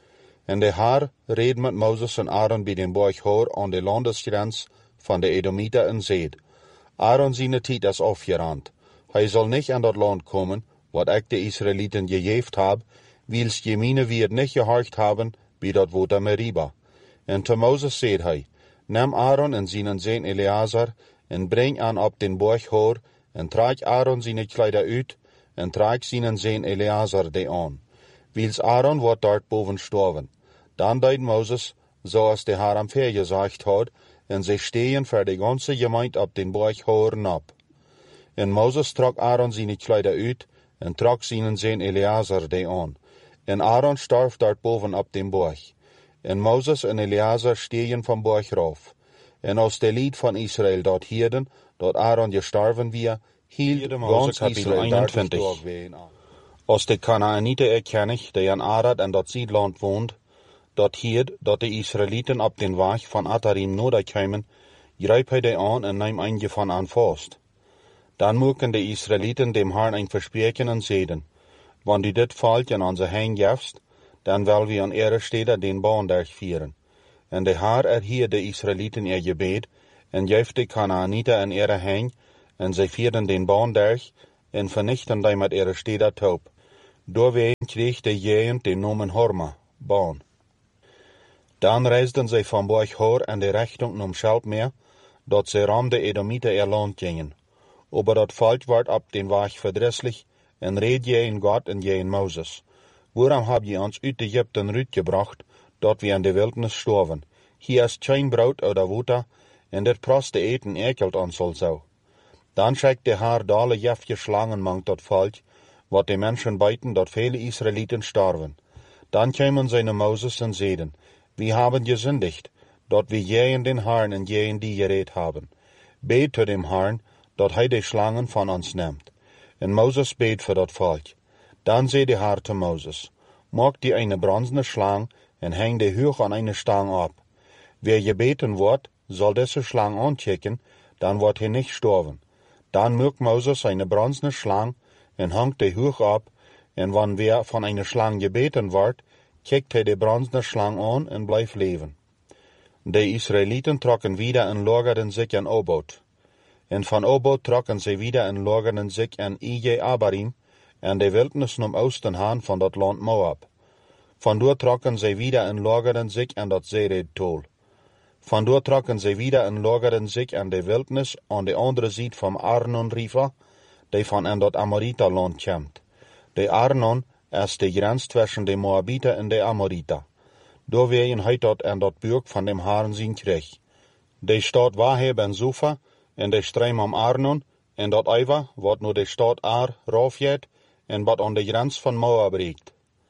En de Herr reed met Moses en Aaron bij den Berg Hor aan de landesgrens van de Edomiter en zeid, Aaron seine Tijd is afgerand. Hij zal niet aan dat land komen, wat ik de Israeliten gegeven heb, wils je meine weer niet gehorcht hebben bij dat water Meriba. En te Moses zeid hij, neem Aaron en zijn zoon Eleazar en breng aan op den Berg Hor en trag Aaron zijn kleider uit en trag zijn zoon Eleazar die aan. Wils Aaron wordt dort boven sterven. Dan deed Moses, zoals de Herr am Veer gezegd had, en zij stehen voor de ganze gemeente op den Berg Horen op. En Moses trok Aaron zijn kleider uit, en trok zijn zoon Eleazar die aan. En Aaron starf dort boven op den Berg. En Moses en Eleazar stehen vom Berg rauf. En als de lied van Israël dort hierden, dat Aaron gestorven weer, hield ganz Israël 21. Als de Kanaanite erkennig, die in Arad en dat Siedland woont, dat hierd, dat de Israëlieten op den Weg van Atarim noderkwamen, grijp hij die aan en neem een van aan vast. Dan moeken de Israëlieten dem Herrn ein verspreken en zeiden, wann du dit Volk in onze Hand gefst, dan wel wir an ihre Städte den Bahn durchführen. en de Haar erhier de Israëlieten ihr Gebet, en geeft de Kanaaniter in ihre Hand, en zij vierden den Baan durch, en vernichten die met ihre steder taub. Doorween kreeg de Jeen den Namen Horma, Baan. Dan reisden zij van Borg Hor en de Richtung nom Schelpmeer, dat zij ram de Edomiter ihr Land gingen. Aber dat Volk ward ab den Weg verdrisslich, en red je in Gott en je in Moses. Waarom hab je ons uit Egypten uitgebracht, dat we in de Wildnis storven? Hier is geen brood oder water, en dit proste eten ekelt ons also. Dan schickt de Haar dale jefje Schlangen mangt dat Volk, wat de Menschen beiten, dat viele Israeliten starven. Dan kämen zij naar Moses en zeiden, we haben gesündigt, dat we je in den Herrn en je in die gereed haben. Beet tot dem Herrn, dat hij de Schlangen van ons neemt. En Moses beet voor dat volk. Dan zei de Herr te Moses, maak die eine bronzene Schlang en hang die hoog aan eine Stang op. Wer gebeten wordt, zal deze Schlang aanchecken, dan wordt hij niet sterven. Dan maakt Moses eine bronzene Schlang en hangt die hoog op, en wanneer wer van eine Schlang gebeten wordt, kijkt hij de bronzene Schlang aan en blijft leven. De Israëlieten trokken wieder en lagerden zich in Obot. En van Obot trokken zij wieder en lagerden zich in Ije Abarim, en de Wildnis nom Oosten haan van dat land Moab. Vandoor trokken zij wieder en lagerden zich in dat Zered-tol. Vandoor trokken zij wieder en lagerden zich in de Wildnis aan de andere zijde van Arnon River, die van in dat Amorita-land komt. De Arnon is de grens tussen de Moabiter en de Amorita. Door wegen hij dat en dat buurt van dem Haaren zien kreeg. De stad Waheb en Sufa, en de stream om Arnon, en dat Eiva, wat nu de stad Ar raufjet, en wat aan de grens van Moab reikt.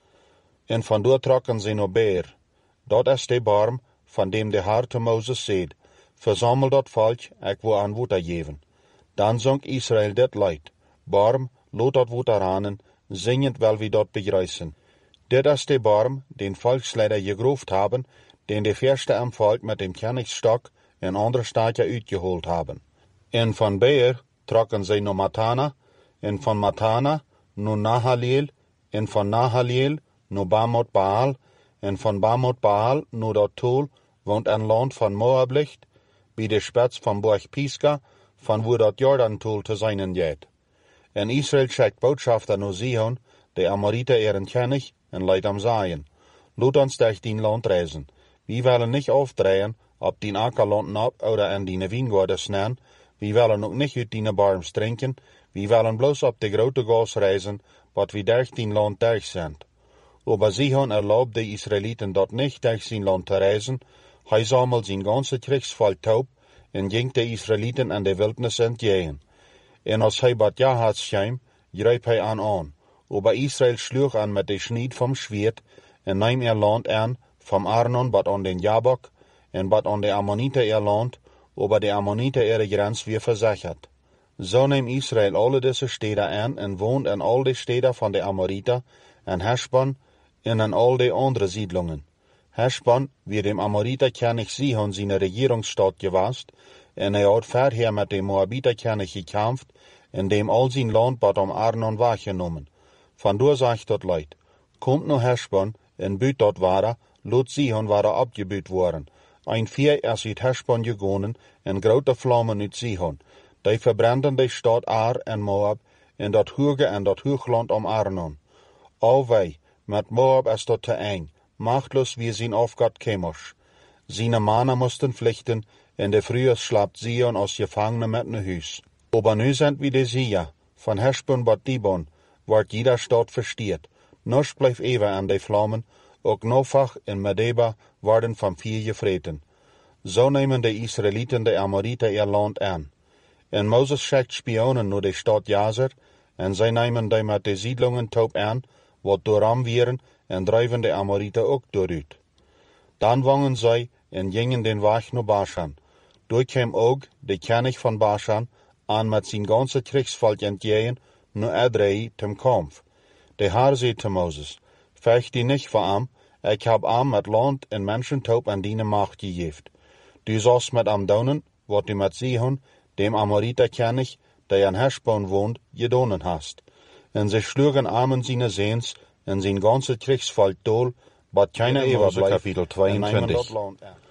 En vandoor trokken ze naar Beer. Dat is de barm, van dem de Herr te Moses zeid, verzamel dat volk, ik wil aan water geven. Dan zong Israël dit lied, barm, loot dat water hanen, zingend wel wie dat begrijzen. Dit is de barm, den Volksleider gegroofd haben, den de Verste am Volk met dem Königsstok en andere staatje uitgeholt haben. En van Beer trokken zij naar Matana, en van Matana naar Nahaleel, en van Nahaleel naar Bamot Baal, en van Bamot Baal naar dat Tol, woont een land van Moab ligt, bij de spits van Borg Pisga, van waar dat Jordan-tol te zijn geht. En Israël schickt Botschafter naar Sihon, de Amoriter ihren König, en leidt am Zayen. Laat ons durch die Land reisen. Wir willen nicht aufdrehen, ob die Ackerland nab oder in die Wijngaarden snellen. Wir willen ook nicht uit die Barms trinken. Wir willen bloß op de grote Gas reisen, wat wir durch die Land durch sind. Aber Sihon erlaubt de Israeliten dat nicht durch sein Land te reisen. Hij sammelt zijn ganze Kriegsvolk taub en ging de Israeliten in de Wildnis entgegen. En als hij bat Jahats schijm, greep hij aan. Aber Israel schlug an mit de Schnied vom Schwert en nahm ihr Land an, vom Arnon bat an den Jabok en bat an de Ammoniter ihr Land, aber de Ammoniter ihre Grenz weer versichert. So nahm Israel alle diese Städte an en wohnt in all de Städte von de Amoriter, en Heshbon en in all de andere Siedlungen. Heshbon, wie dem Amoriter König Sihon seine Regierungsstadt gewast, en hat vorher mit dem Moabiter König gekämpft, in dem all sein Land bat am Arnon wahrgenommen. Vandoor sagt dat Leid, kommt no Heshbon, en büt dat ware, lot Sihon ware abgebüt worden. Ein Vier is uit Heshbon gegonen, en grote vlammen uit Sihon. Die verbranden de stad Ar en Moab, en dat hoge en dat hoogland om Arnon. Al wij, met Moab is dat te eng, machtlos wie zijn aufgat kemers. Seine Mannen mussten vluchten, en de Frühers schlapt Sion als Gefangene met ne huis. Aber nu sind wie de Sia, van Heshbon bat Dibon, wordt jeder stad verstiert. Noch blijft even aan de vlammen, ook Nofach en Medeba worden van vier gevreten. Zo nemen de Israëlieten de Amoriter ihr Land aan. En Moses schickt Spionen naar de stad Jazer, en zij nemen die met de Siedlungen taub aan, wat dooram wieren, en drijven de Amoriter ook dooruit. Dan wangen zij en gingen den Weg naar Bashan. Door kwam ook de König van Bashan aan met zijn ganze Kriegsvolk entgegen, naar Edrei zum Kampf. De Herr zei te Moses, vecht die nicht vor am, ik heb am met Land en Menschen taub an die Macht gegeven. Du sollst met am daunen, wat du met Sihon, dem Amoriter König, der in Heshbon wohnt, gedonen hast. En sie schlugen armen seine Sehns, en zijn ganze Kriegsvolk dol, bat keiner Eber bleef, Kapitel 22.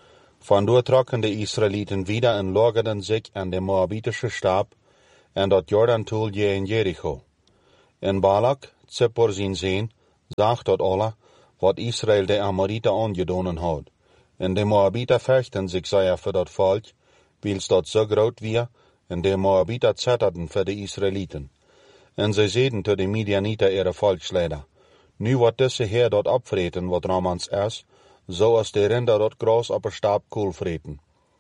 Von dort trokken de Israeliten wieder en lagerden sich an de moabitische Stab en dat Jordantul je in Jericho. En Balak, Zippor zijn zeen, sagt dat alle, wat Israel de Amoriter aangedonen had. En de Moabiter vechten zich zeer voor dat volk, wils dat zo groot weer, en de Moabiter zetterden voor de Israeliten. En zij zeiden tot de Midianiter ihre volksleider, nu wordt deze Heer dat opvreten wat Ramans is, zoals de rinder dat gras op een stab kool vreten.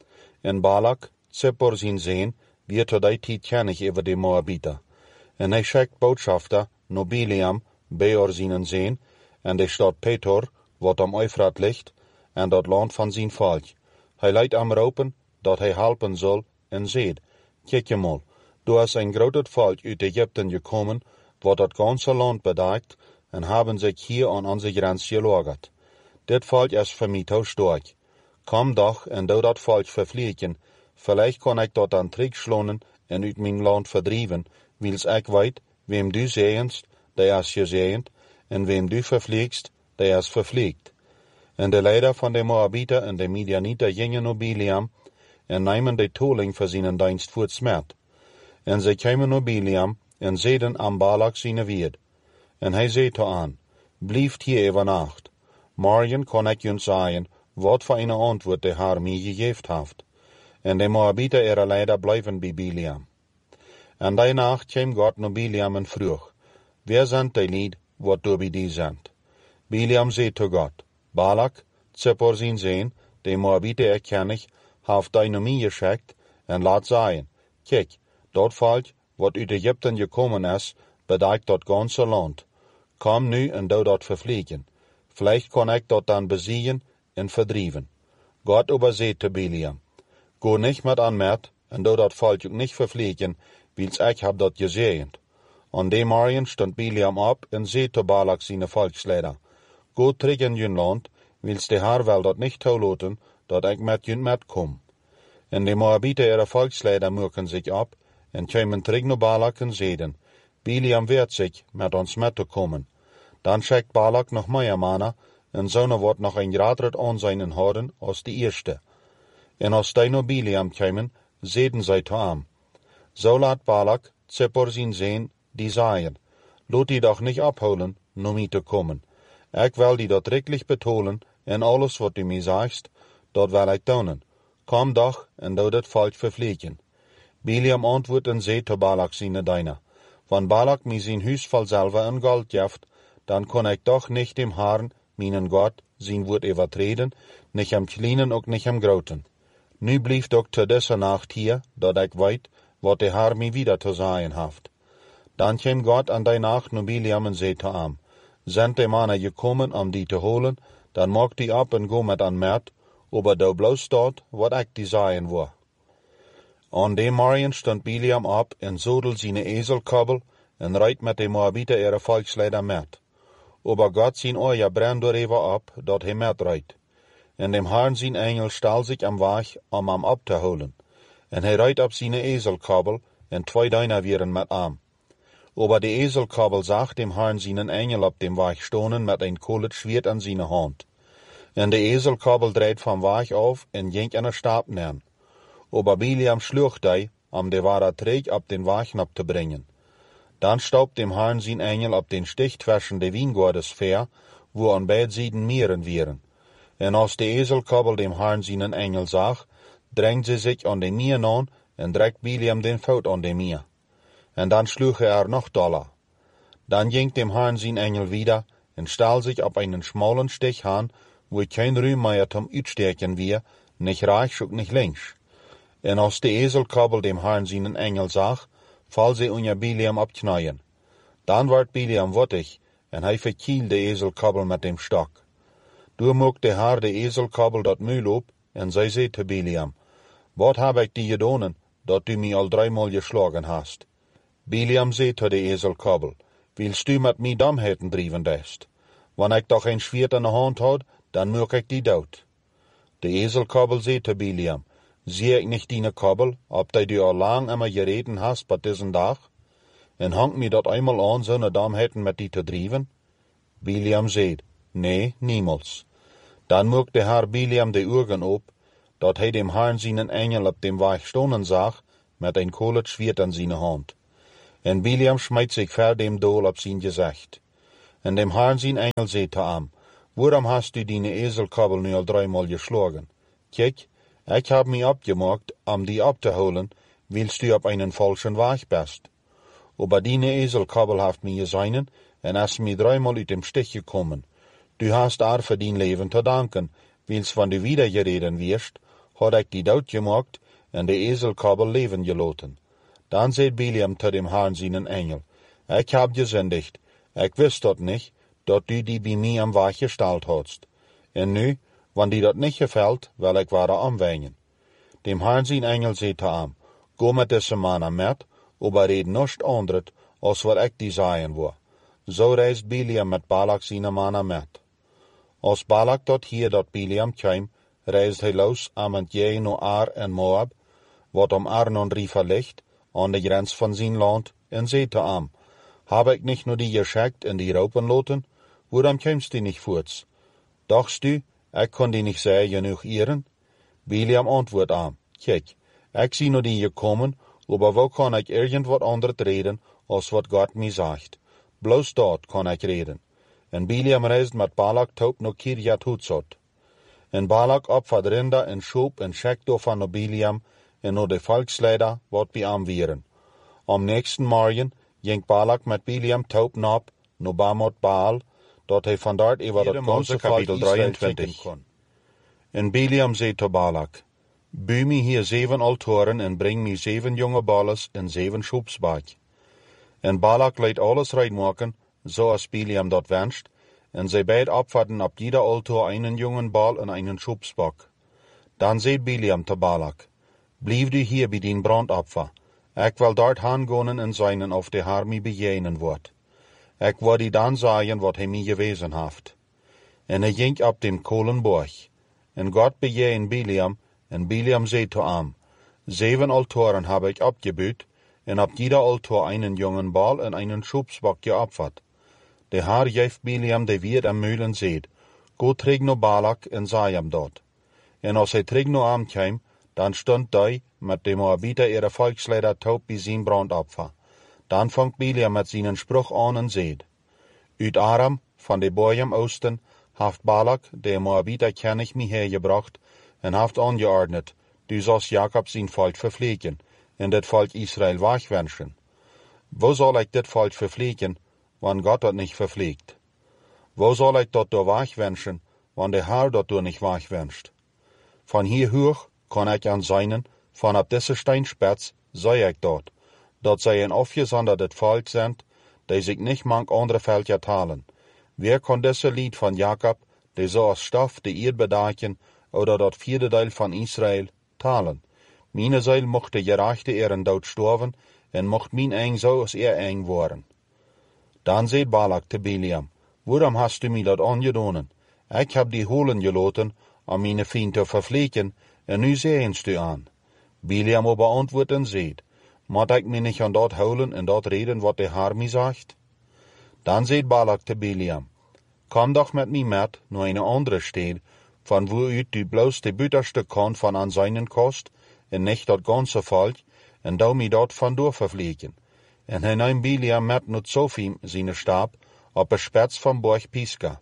En Balak, Zippor zijn zeen, wird tot die tijd kennig over de Moabiter. En hij schickt boodschafter, Nobiliam, Beor zijn zeen, en de stad Petor, wat am Euphrat ligt, en dat land van zijn volk. Hij leidt am roepen, dat hij helpen zal, en zeed, kijk je mal, du hast ein groot volk uit Egypten gekommen, wat dat ganze land bedeckt, en haben sich hier an onze grens gelagert. Dit volk is voor mij te sterk. Kom doch en doe dat volk vervliegen, vielleicht kan ik dat dan terugschlonen en uit mijn land verdrieven, wils ik weet, wem du zegenst, der is gezegend, en wem du vervliegst, der is vervliegt. En de leider van de Moabiter en de Midianiter gingen naar Biliam, en namen de toling voor zijn dienst voor het smet. En zij kwamen naar Biliam, en zeiden aan Balak zijn weerd. En hij zei te aan, blijft hier over nacht. Morgen kan ik jullie zeggen, wat voor een antwoord de Heer mij gegeven heeft. En de Moabiter ihre leider blijven bij Biliam. En die nacht kwam God naar Biliam en vroeg, wer sind die Lied, wat du bij die sind? Biliam zei te God, Balak, Zippor zijn zeen, de Moabiter erkennig, heeft die naar mij geschickt, en laat zeggen, kijk, dat volk, wat uit Egypten gekommen is, bedeckt dat ganze land. Kom nu en doe dat vervliegen. Vielleicht kan ik dat dan besiegen en verdrieven. Gott aber zei te Biliam, go nicht met aan met, en doe dat volk ook niet vervliegen, wils ik heb dat gezegend. An dem morgen stond Biliam op en zei te Balak zijn volksleider, go terug in jun land, wils de Heer wel dat niet toelaten, dat ik met jun met kom. En de Moabiter ihre volksleider merken zich op, en kwamen terug naar Balak en zeiden, Biliam wehrt zich met ons met te komen. Dan schickt Balak nog meer mannen, en zonen wordt nog een groter aanzien houden als de eerste. En als die naar Biliam kwamen, zeiden zij te hem, zo laat Balak, Zippor zijn zeen, die zeggen, laat die doch niet opholen, naar mij te komen. Ik wil die dat rechtlich betonen, en alles wat du mij sagst, dat wil ik doen. Kom doch, en doe dat volk vervliegen. Biliam antwoordt en zei te Balak zijn diener, wann Balak mij zijn huis vol zilver en gold geeft, dan kon ik toch niet dem Herrn, mijn God, zijn woord overtreden, nicht am kleinen ook nicht am groten. Nu blijft ook te deze nacht hier, dat ik weet, wat de Herr mij wieder te zeggen heeft. Dan kwam God aan die nacht naar Biliam en zei te hem, zijn de mannen gekomen om die te holen, dan maak die op en go met aan met, aber du bloos staat, wat ik die zeggen wil. An dem morgen stond Biliam op en zodel zijn ezelkobbel en rijdt met de Moabiter ihre volksleider met. Aber God zijn oor brennt door even op, dat hij met rijdt. En dem Herrn zijn engel stal zich am weg om hem op te holen. En hij rijdt op zijn ezelkobbel en twee diener wieren met hem. Aber de ezelkobbel zag dem Herrn zijn engel op dem weg stonen met een kolet Schwert an zijn hand. En de ezelkobbel dreht vom weg auf en ging an de Stab neer. Aber Biliam sloeg die, om de ware Träg op den Weg op te brengen. Dan staubt dem Herrn zijn engel op den Stich zwischen de Wiengordes ver, wo an beid Seiten Meeren wieren. En als de ezelkobbel dem Herrn zijn engel zag, drängt sie sich an de Meer aan en drekt Biliam den Fout an de Meer. En dan sloeg noch doller. Dan ging dem Herrn zijn engel wieder en stal sich op einen schmalen Stich aan, wo kein Rühm mehr zum Uitsteken wie, nicht rechts und nicht links. En als de ezelkobbel dem Herrn zijn engel zag, val sie unter Biliam op knieën. Dan werd Biliam wottig, en hij verkiel de ezelkobbel met dem stok. Toen mocht de Herr de ezelkobbel dat muil op, en zij zei te Biliam, wat heb ik die gedonen, dat du mij al 3-maal geschlagen hast? Biliam zei te de ezelkobbel, willst du met mij domheden drijven dest? Wanneer ik toch een Schwert in de hand had, dan mocht ik die dood. De ezelkobbel zei te Biliam, zie ik nicht die kobbel, ob du al lang immer gereden hast bei diesen Tag? En hangt mir dat einmal an, so ne Domheden met die te drijven? Biliam zei, nee, niemals. Dan mocht de Herr Biliam de Ogen op, dat hij dem Herrn seinen Engel op dem Weg stonden zag, met een kolet Schwert an seine Hand. En Biliam schmeit sich ver dem Dol op sein Gezicht. En dem Herrn sein Engel zei am, waarom hast du deine Eselkabel nu al 3-mal geschlagen? Kijk, ich hab mich abgemacht, die abzuholen, willst du op einen falschen Weg bist. Aber deine Eselkabel haft mir geseinen, en hast mir 3-mal uit dem Stich gekommen. Du hast für dein Leben zu danken, wils wenn du wieder gereden wirst, hat ich die dood gemacht en de Eselkabel leben gelaten. Dann sagt Biliam zu dem Herrn seinen Engel, ich hab gesündigt, ich wüsste dort nicht, dat du die bei mir am Weg gestellt hast. En nu, wenn die dat nicht gefällt, will ich weiter anwenden. Dem Herrn sein Engel sagt am, go mit diesem Mann mit, aber red nichts anderes, als wat ich die sagen will. So reist Biliam mit Balak seine Mann mit. Als Balak dort hier dat Biliam kwam, reist hij los am entgegen naar Ar en Moab, wat Arnon River ligt, an de grens van zijn land, en zei te am, heb ik nicht nur die geschickt en die raupen loten, waarom kämst du nicht voorts? Dachtst du, ich kann die nicht sehr genug ehren? Biliam antwoord am, kijk, ich zie nur die gekommen, aber wo kann ich irgendwas anderes reden, als wat Gott mir sagt? Bloß dort kann ich reden. En Biliam reist met Balak taub naar Kirjat Hutzot. En Balak opfert Rinder en Schop en schickt van naar Biliam en naar de volksleider wat bij am wieren. Am nächsten Morgen ging Balak met Biliam taub nap naar Bamot Baal, dat hij van dort over dat ganze kapitel 23 kon. En Biliam zei te Balak, bou me hier 7 altoren en breng me 7 jonge balles en 7 schopsbak. En Balak liet alles reinmaken, zoals Biliam dat wenscht, en zij beid opvatten op jeder altor einen jungen bal en einen schopsbak. Dan zei Biliam te Balak, blijf du hier bij dien brandopfer. Ik wil dort hangonen en zijn of de Herr mij bejenen wordt. Ik wil die dan zeggen wat hij mij gewezen heeft. En hij ging op dem Kolenborg. En God bejeen Biliam, en Biliam zei te am, 7 altoren heb ik opgebouwd, en op jeder altor einen jungen bal en einen schopsbak geopfert. De Herr geeft Biliam de wierd am Mühlen seed, go trig no Balak en zei hem dat. En als hij trig no am kwam, dan stond hij met de Moabiter ihre volksleider taub bij zijn brandopfer. Dan vangt Biliam met zijn spruch aan en zeed. Uit Aram, van de Boyam Oosten, heeft Balak de Moabiter kennig mij hergebracht en heeft aangeordnet, du sollst Jakob zijn volk verpflegen en dit volk Israël wegwenschen. Wo soll ich dit volk verpflegen, wann Gott dat nicht verpflegt? Wo soll ich dat door wegwenschen, wann der Herr dat door nicht wegwenscht? Von hier hoch kann ich an seinen, von ab diese Steinspitz, sei ich dort, dat zij een afgezonderdet volk zijn, die sich nicht manch andere Völker talen. Wer kann diese Lied von Jakob, die so als Stoff die Erdbedachen, oder dat 4. Teil von Israel, talen? Meine Seil mocht de gerechte ihren dood sterven, en mocht mijn eng zo als eng worden. Dan zei Balak te Biliam, waarom hast du mir dat angedonen? Ich hab die holen gelaten, om meine Fien te verpflegen, en nu zehenst du an. Biliam aber antwoordt en zei, moet ik me nicht an dat holen en dat reden wat de Herr mir sagt? Dan zei Balak te Biliam, komm doch met mir met naar eine andere stad, van waaruit du bloos de buiterste kant van an seinen kost, en nicht dat ganze volk, en dou mi dat van door verpflegen. En hij nam Biliam met naar Zophim zijn stab, op een spets van Borg Pisga.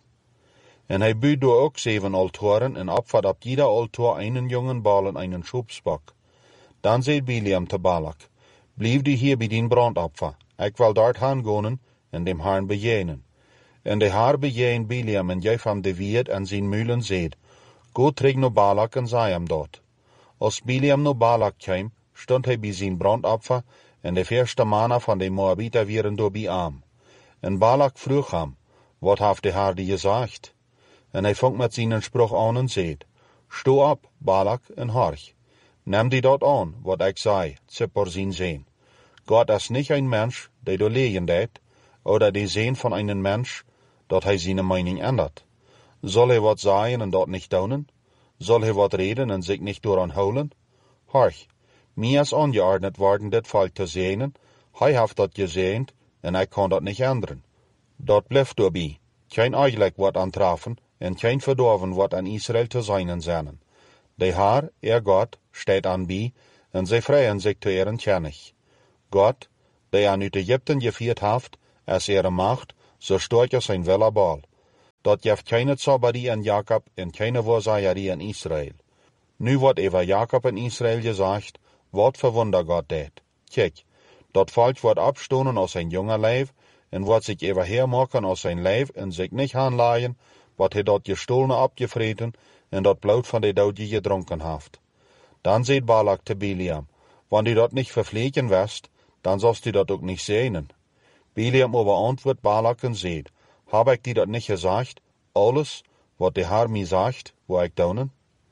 En hij bouwt door ook 7 altoren en opfert op jeder altor einen jungen bal en einen schopsbak. Dan zei Biliam te Balak, blijf du hier bij dien brandopfer, ik wil dort hangonen en dem Herrn bejenen. En de Herr bejeen Biliam en geef hem de wierd en zijn mühlen zeed, go terug naar Balak en zei hem dat. Als Biliam naar Balak kwam, stond hij bij zijn brandopfer en de eerste mannen van de Moabiter waren door bij am. En Balak vroeg hem, wat heeft de Herr die gezegd? En hij vangt met zijn spruch aan en zeed, sto op, Balak, en horch. Neem die dat aan, wat ik zei, zippor zijn zeen. Gott is nicht ein Mensch, der du legen deed, oder die Sehen von einem Mensch, dat hij seine Meinung ändert. Soll hij wat sagen en dat nicht daunen? Soll hij wat reden en sich nicht doran holen? Horch, mir is angeordnet worden dit volk te zenen, hij heeft dat gezegend, en ik kan dat nicht ändern. Dat blijft doorbij, kein eigenlijk wat aantrafen, en kein verdorven wat aan Israël te zijn zijn. De haar, Gott, steht aan bij, en zij vrijen zich te ihren König. Gott, der an uit Ägypten geführt haft, als ihre Macht, so storch sein Wille bal. Dort jeft keine Zauberie an Jakob en keine Wahrsagerie an Israel. Nu wordt over Jakob en Israel gesagt, wat voor Wunder Gott deed. Kijk, dat Volk wordt abstonen aus zijn jonge Leib en wordt zich over hermaken aus zijn Leib en zich niet aanlaaien, wat hij dat gestohlene abgevreten en dat bloed van de dood gedronken haft. Dan zegt Balak te Biliam, wanneer du dat nicht verpflegen wirst, dann sollst du dat ook nicht sehnen. Biliam aber antwortet Balak und sagt, hab ich dir dat nicht gesagt, alles, wat der Herr mir sagt, wo ich daunen?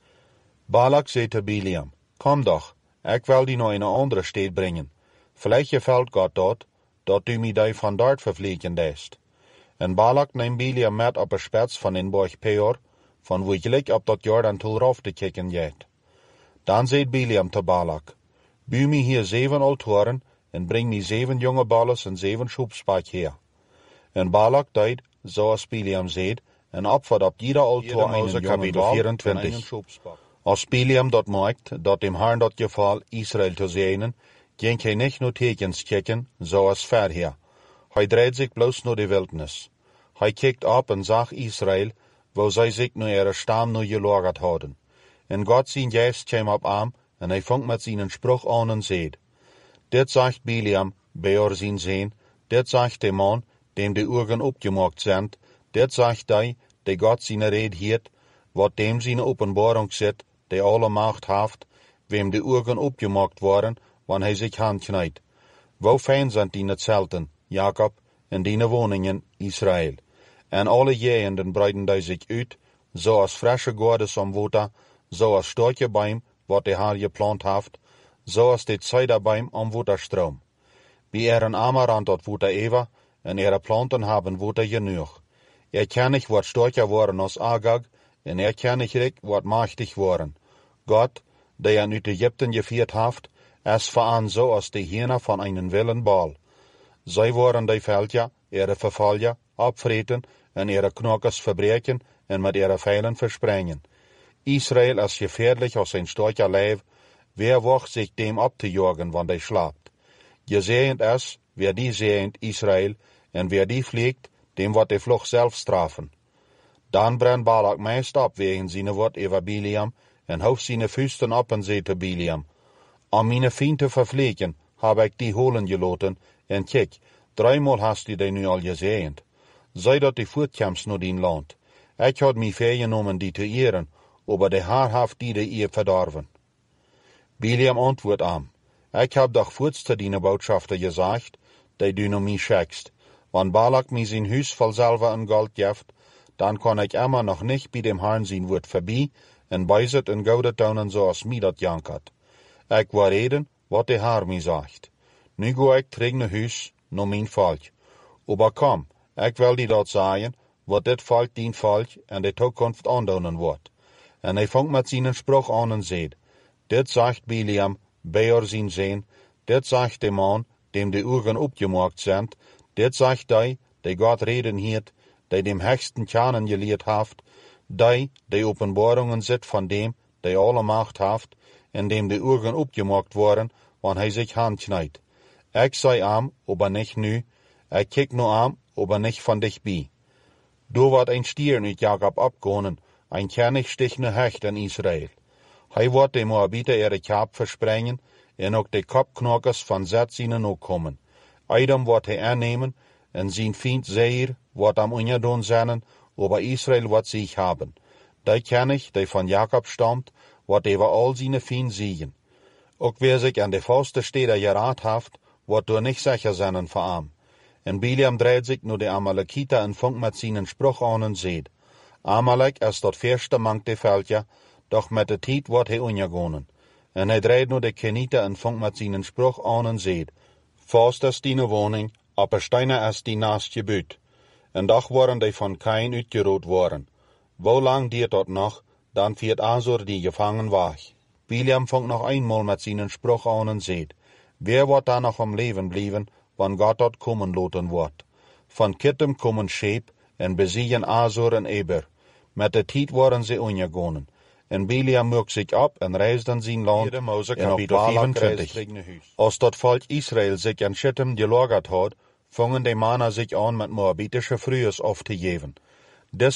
Balak sagt zu Biliam, komm doch, ich will die noch in eine andere Stadt bringen. Vielleicht gefällt Gott dort, dat du mir die von dort verpflegen lässt. En Balak neemt Biliam met op een spets van den Berg Peor, van wo ich lik op dat Jordan toe rauf te kijken jet. Dan zei Biliam te Balak, bouw me hier 7 altoren en bring me 7 jonge balles en 7 schubspak her. En Balak deed, zoals Biliam zei, en opvat op jeder altor einen jongen bal 24. Als Biliam dat maakt, dat dem Herrn dat geval Israel te zenen, ging hij niet nur tekens kijken, zoals verher. Hij dreht zich bloos naar de wildnis. Hij kijkt op en zag Israel, wo zij zich nu ihre Stamm nu gelagert hadden. En Gott zijn geest kwam op aan, en hij vangt met zijn spruch aan en zegt, dit zegt Biliam, Beor zijn zoon, dit zegt de man, dem de ogen opgemaakt zijn, dit zegt hij, de Gott zijn red hiert, wat dem zijn openbaring zit, de alle macht haft, wem de ogen opgemaakt worden, wanneer hij zich handknijdt. Wo fijn zijn die zelten, Jakob, en die woningen, Israel. En alle jehenden breiden die zich uit, zoals frische goordes om water, zoals sterke Baum, wat de Herr geplant haft, zoals de Zeiderbaum am Waterstroom. Wie een Amarant dat water Eva, en ihre Planten haben water genug. Kennig wordt sterker worden als Agag, en kennig wordt machtig worden. Gott, der uit Ägypten geführt haft, es veraan so als de Hühner van einen willen Bal. Zij worden die Völker, ihre Verfallen, abvreten en ihre Knokkers verbreken en met ihre Pfeilen versprengen. Israel is gefährlich aus sein starker Leib, wer wacht sich dem abzujagen, wann der schlaft. Gesehend es, wer die sehend Israel, en wer die fliegt, dem wird die Flucht selbst strafen. Dan brennt Balak meist ab wegen seine Wort über Biliam, en houft seine Füßen ab en zei te Biliam, om meine Fiende verpflegen, habe ich die holen geloten, en kijk, 3-mal hast du die nu al gesehen. Sei dat die voortkomst naar die land. Ik had mij vergenomen die te ehren, aber de Herr haft die de eer verdorven. Biliam antwoordt aan, ik heb doch voorts te die Botschafter gesagt, die du naar mij schickst. Wann Balak mij zijn huis vol Silber en Gold geeft, dan kan ik immer noch nicht bij dem Herrn zijn woord voorbij, en bijzet en gouden tonen zoals mij dat jankert. Ik wil reden, wat de Herr mij zegt. Nu ga ik terug naar huis, naar mijn volk. Aber kom, ik wil die dat zeggen, wat dit volk dien volk en de toekomst aandoen wordt. En hij vangt met zijn spruch aan en zegt, dit zegt Biliam, Beor zijn zoon, dit zegt de man, dem de ogen opgemaakt zijn, dit zegt hij, die God reden hiert, die dem höchsten Kernen geleerd haft, die openbaringen zit van dem, die alle macht haft, en dem de ogen opgemaakt worden, wanneer hij zich handknijdt. Ik zei am, aber nicht nu, ik kijk nu am, aber nicht van dichtbij. Du wordt een stier uit Jakob abgehonen, ein König stichne Hecht in Israel. Hij wordt de Moabiter ihre Kap versprengen, en ook de Kopknokkers van Zet zijnen ook komen. Eidem wordt hij aannemen, en zijn Feind Seir wordt am ungedon zijn, aber Israel wordt zich haben. Die König, die van Jakob stammt, wordt over al zijn Feind siegen. Ook wer sich an de Faust Städter geraten haft, wordt door nicht sicher zijn voor am. En Biliam dreht sich nur de Amalekiter en funkt met zijn spruch aan en zegt, Amalek is dat verste mank de Völker, doch met de tijd wordt hij ungegonen. En hij dreht nur de Keniter en funkt met zijn spruch aan en zegt, Faust is die woning, op een steiner is die naast je buurt. En doch worden die van Kain uitgeroot worden. Wo lang diert dat nog, dan viert Asur die gevangen weg. Biliam funkt nog eenmaal met zijn spruch aan en zegt, wer wordt daar nog om leven blijven, wann Gott dort kommen loten wordt. Van Kittem kommen Scheep en besiegen Asur en Eber. Met de tijd worden ze ungegonen. En Biliam mögt sich ab en reist dan zijn land. Hier Mose En op kapitel Balak 24. reist als dat volk Israël sich an Schittim gelagert hat, fangen die Männer sich an mit moabitische Frühes auf te geven.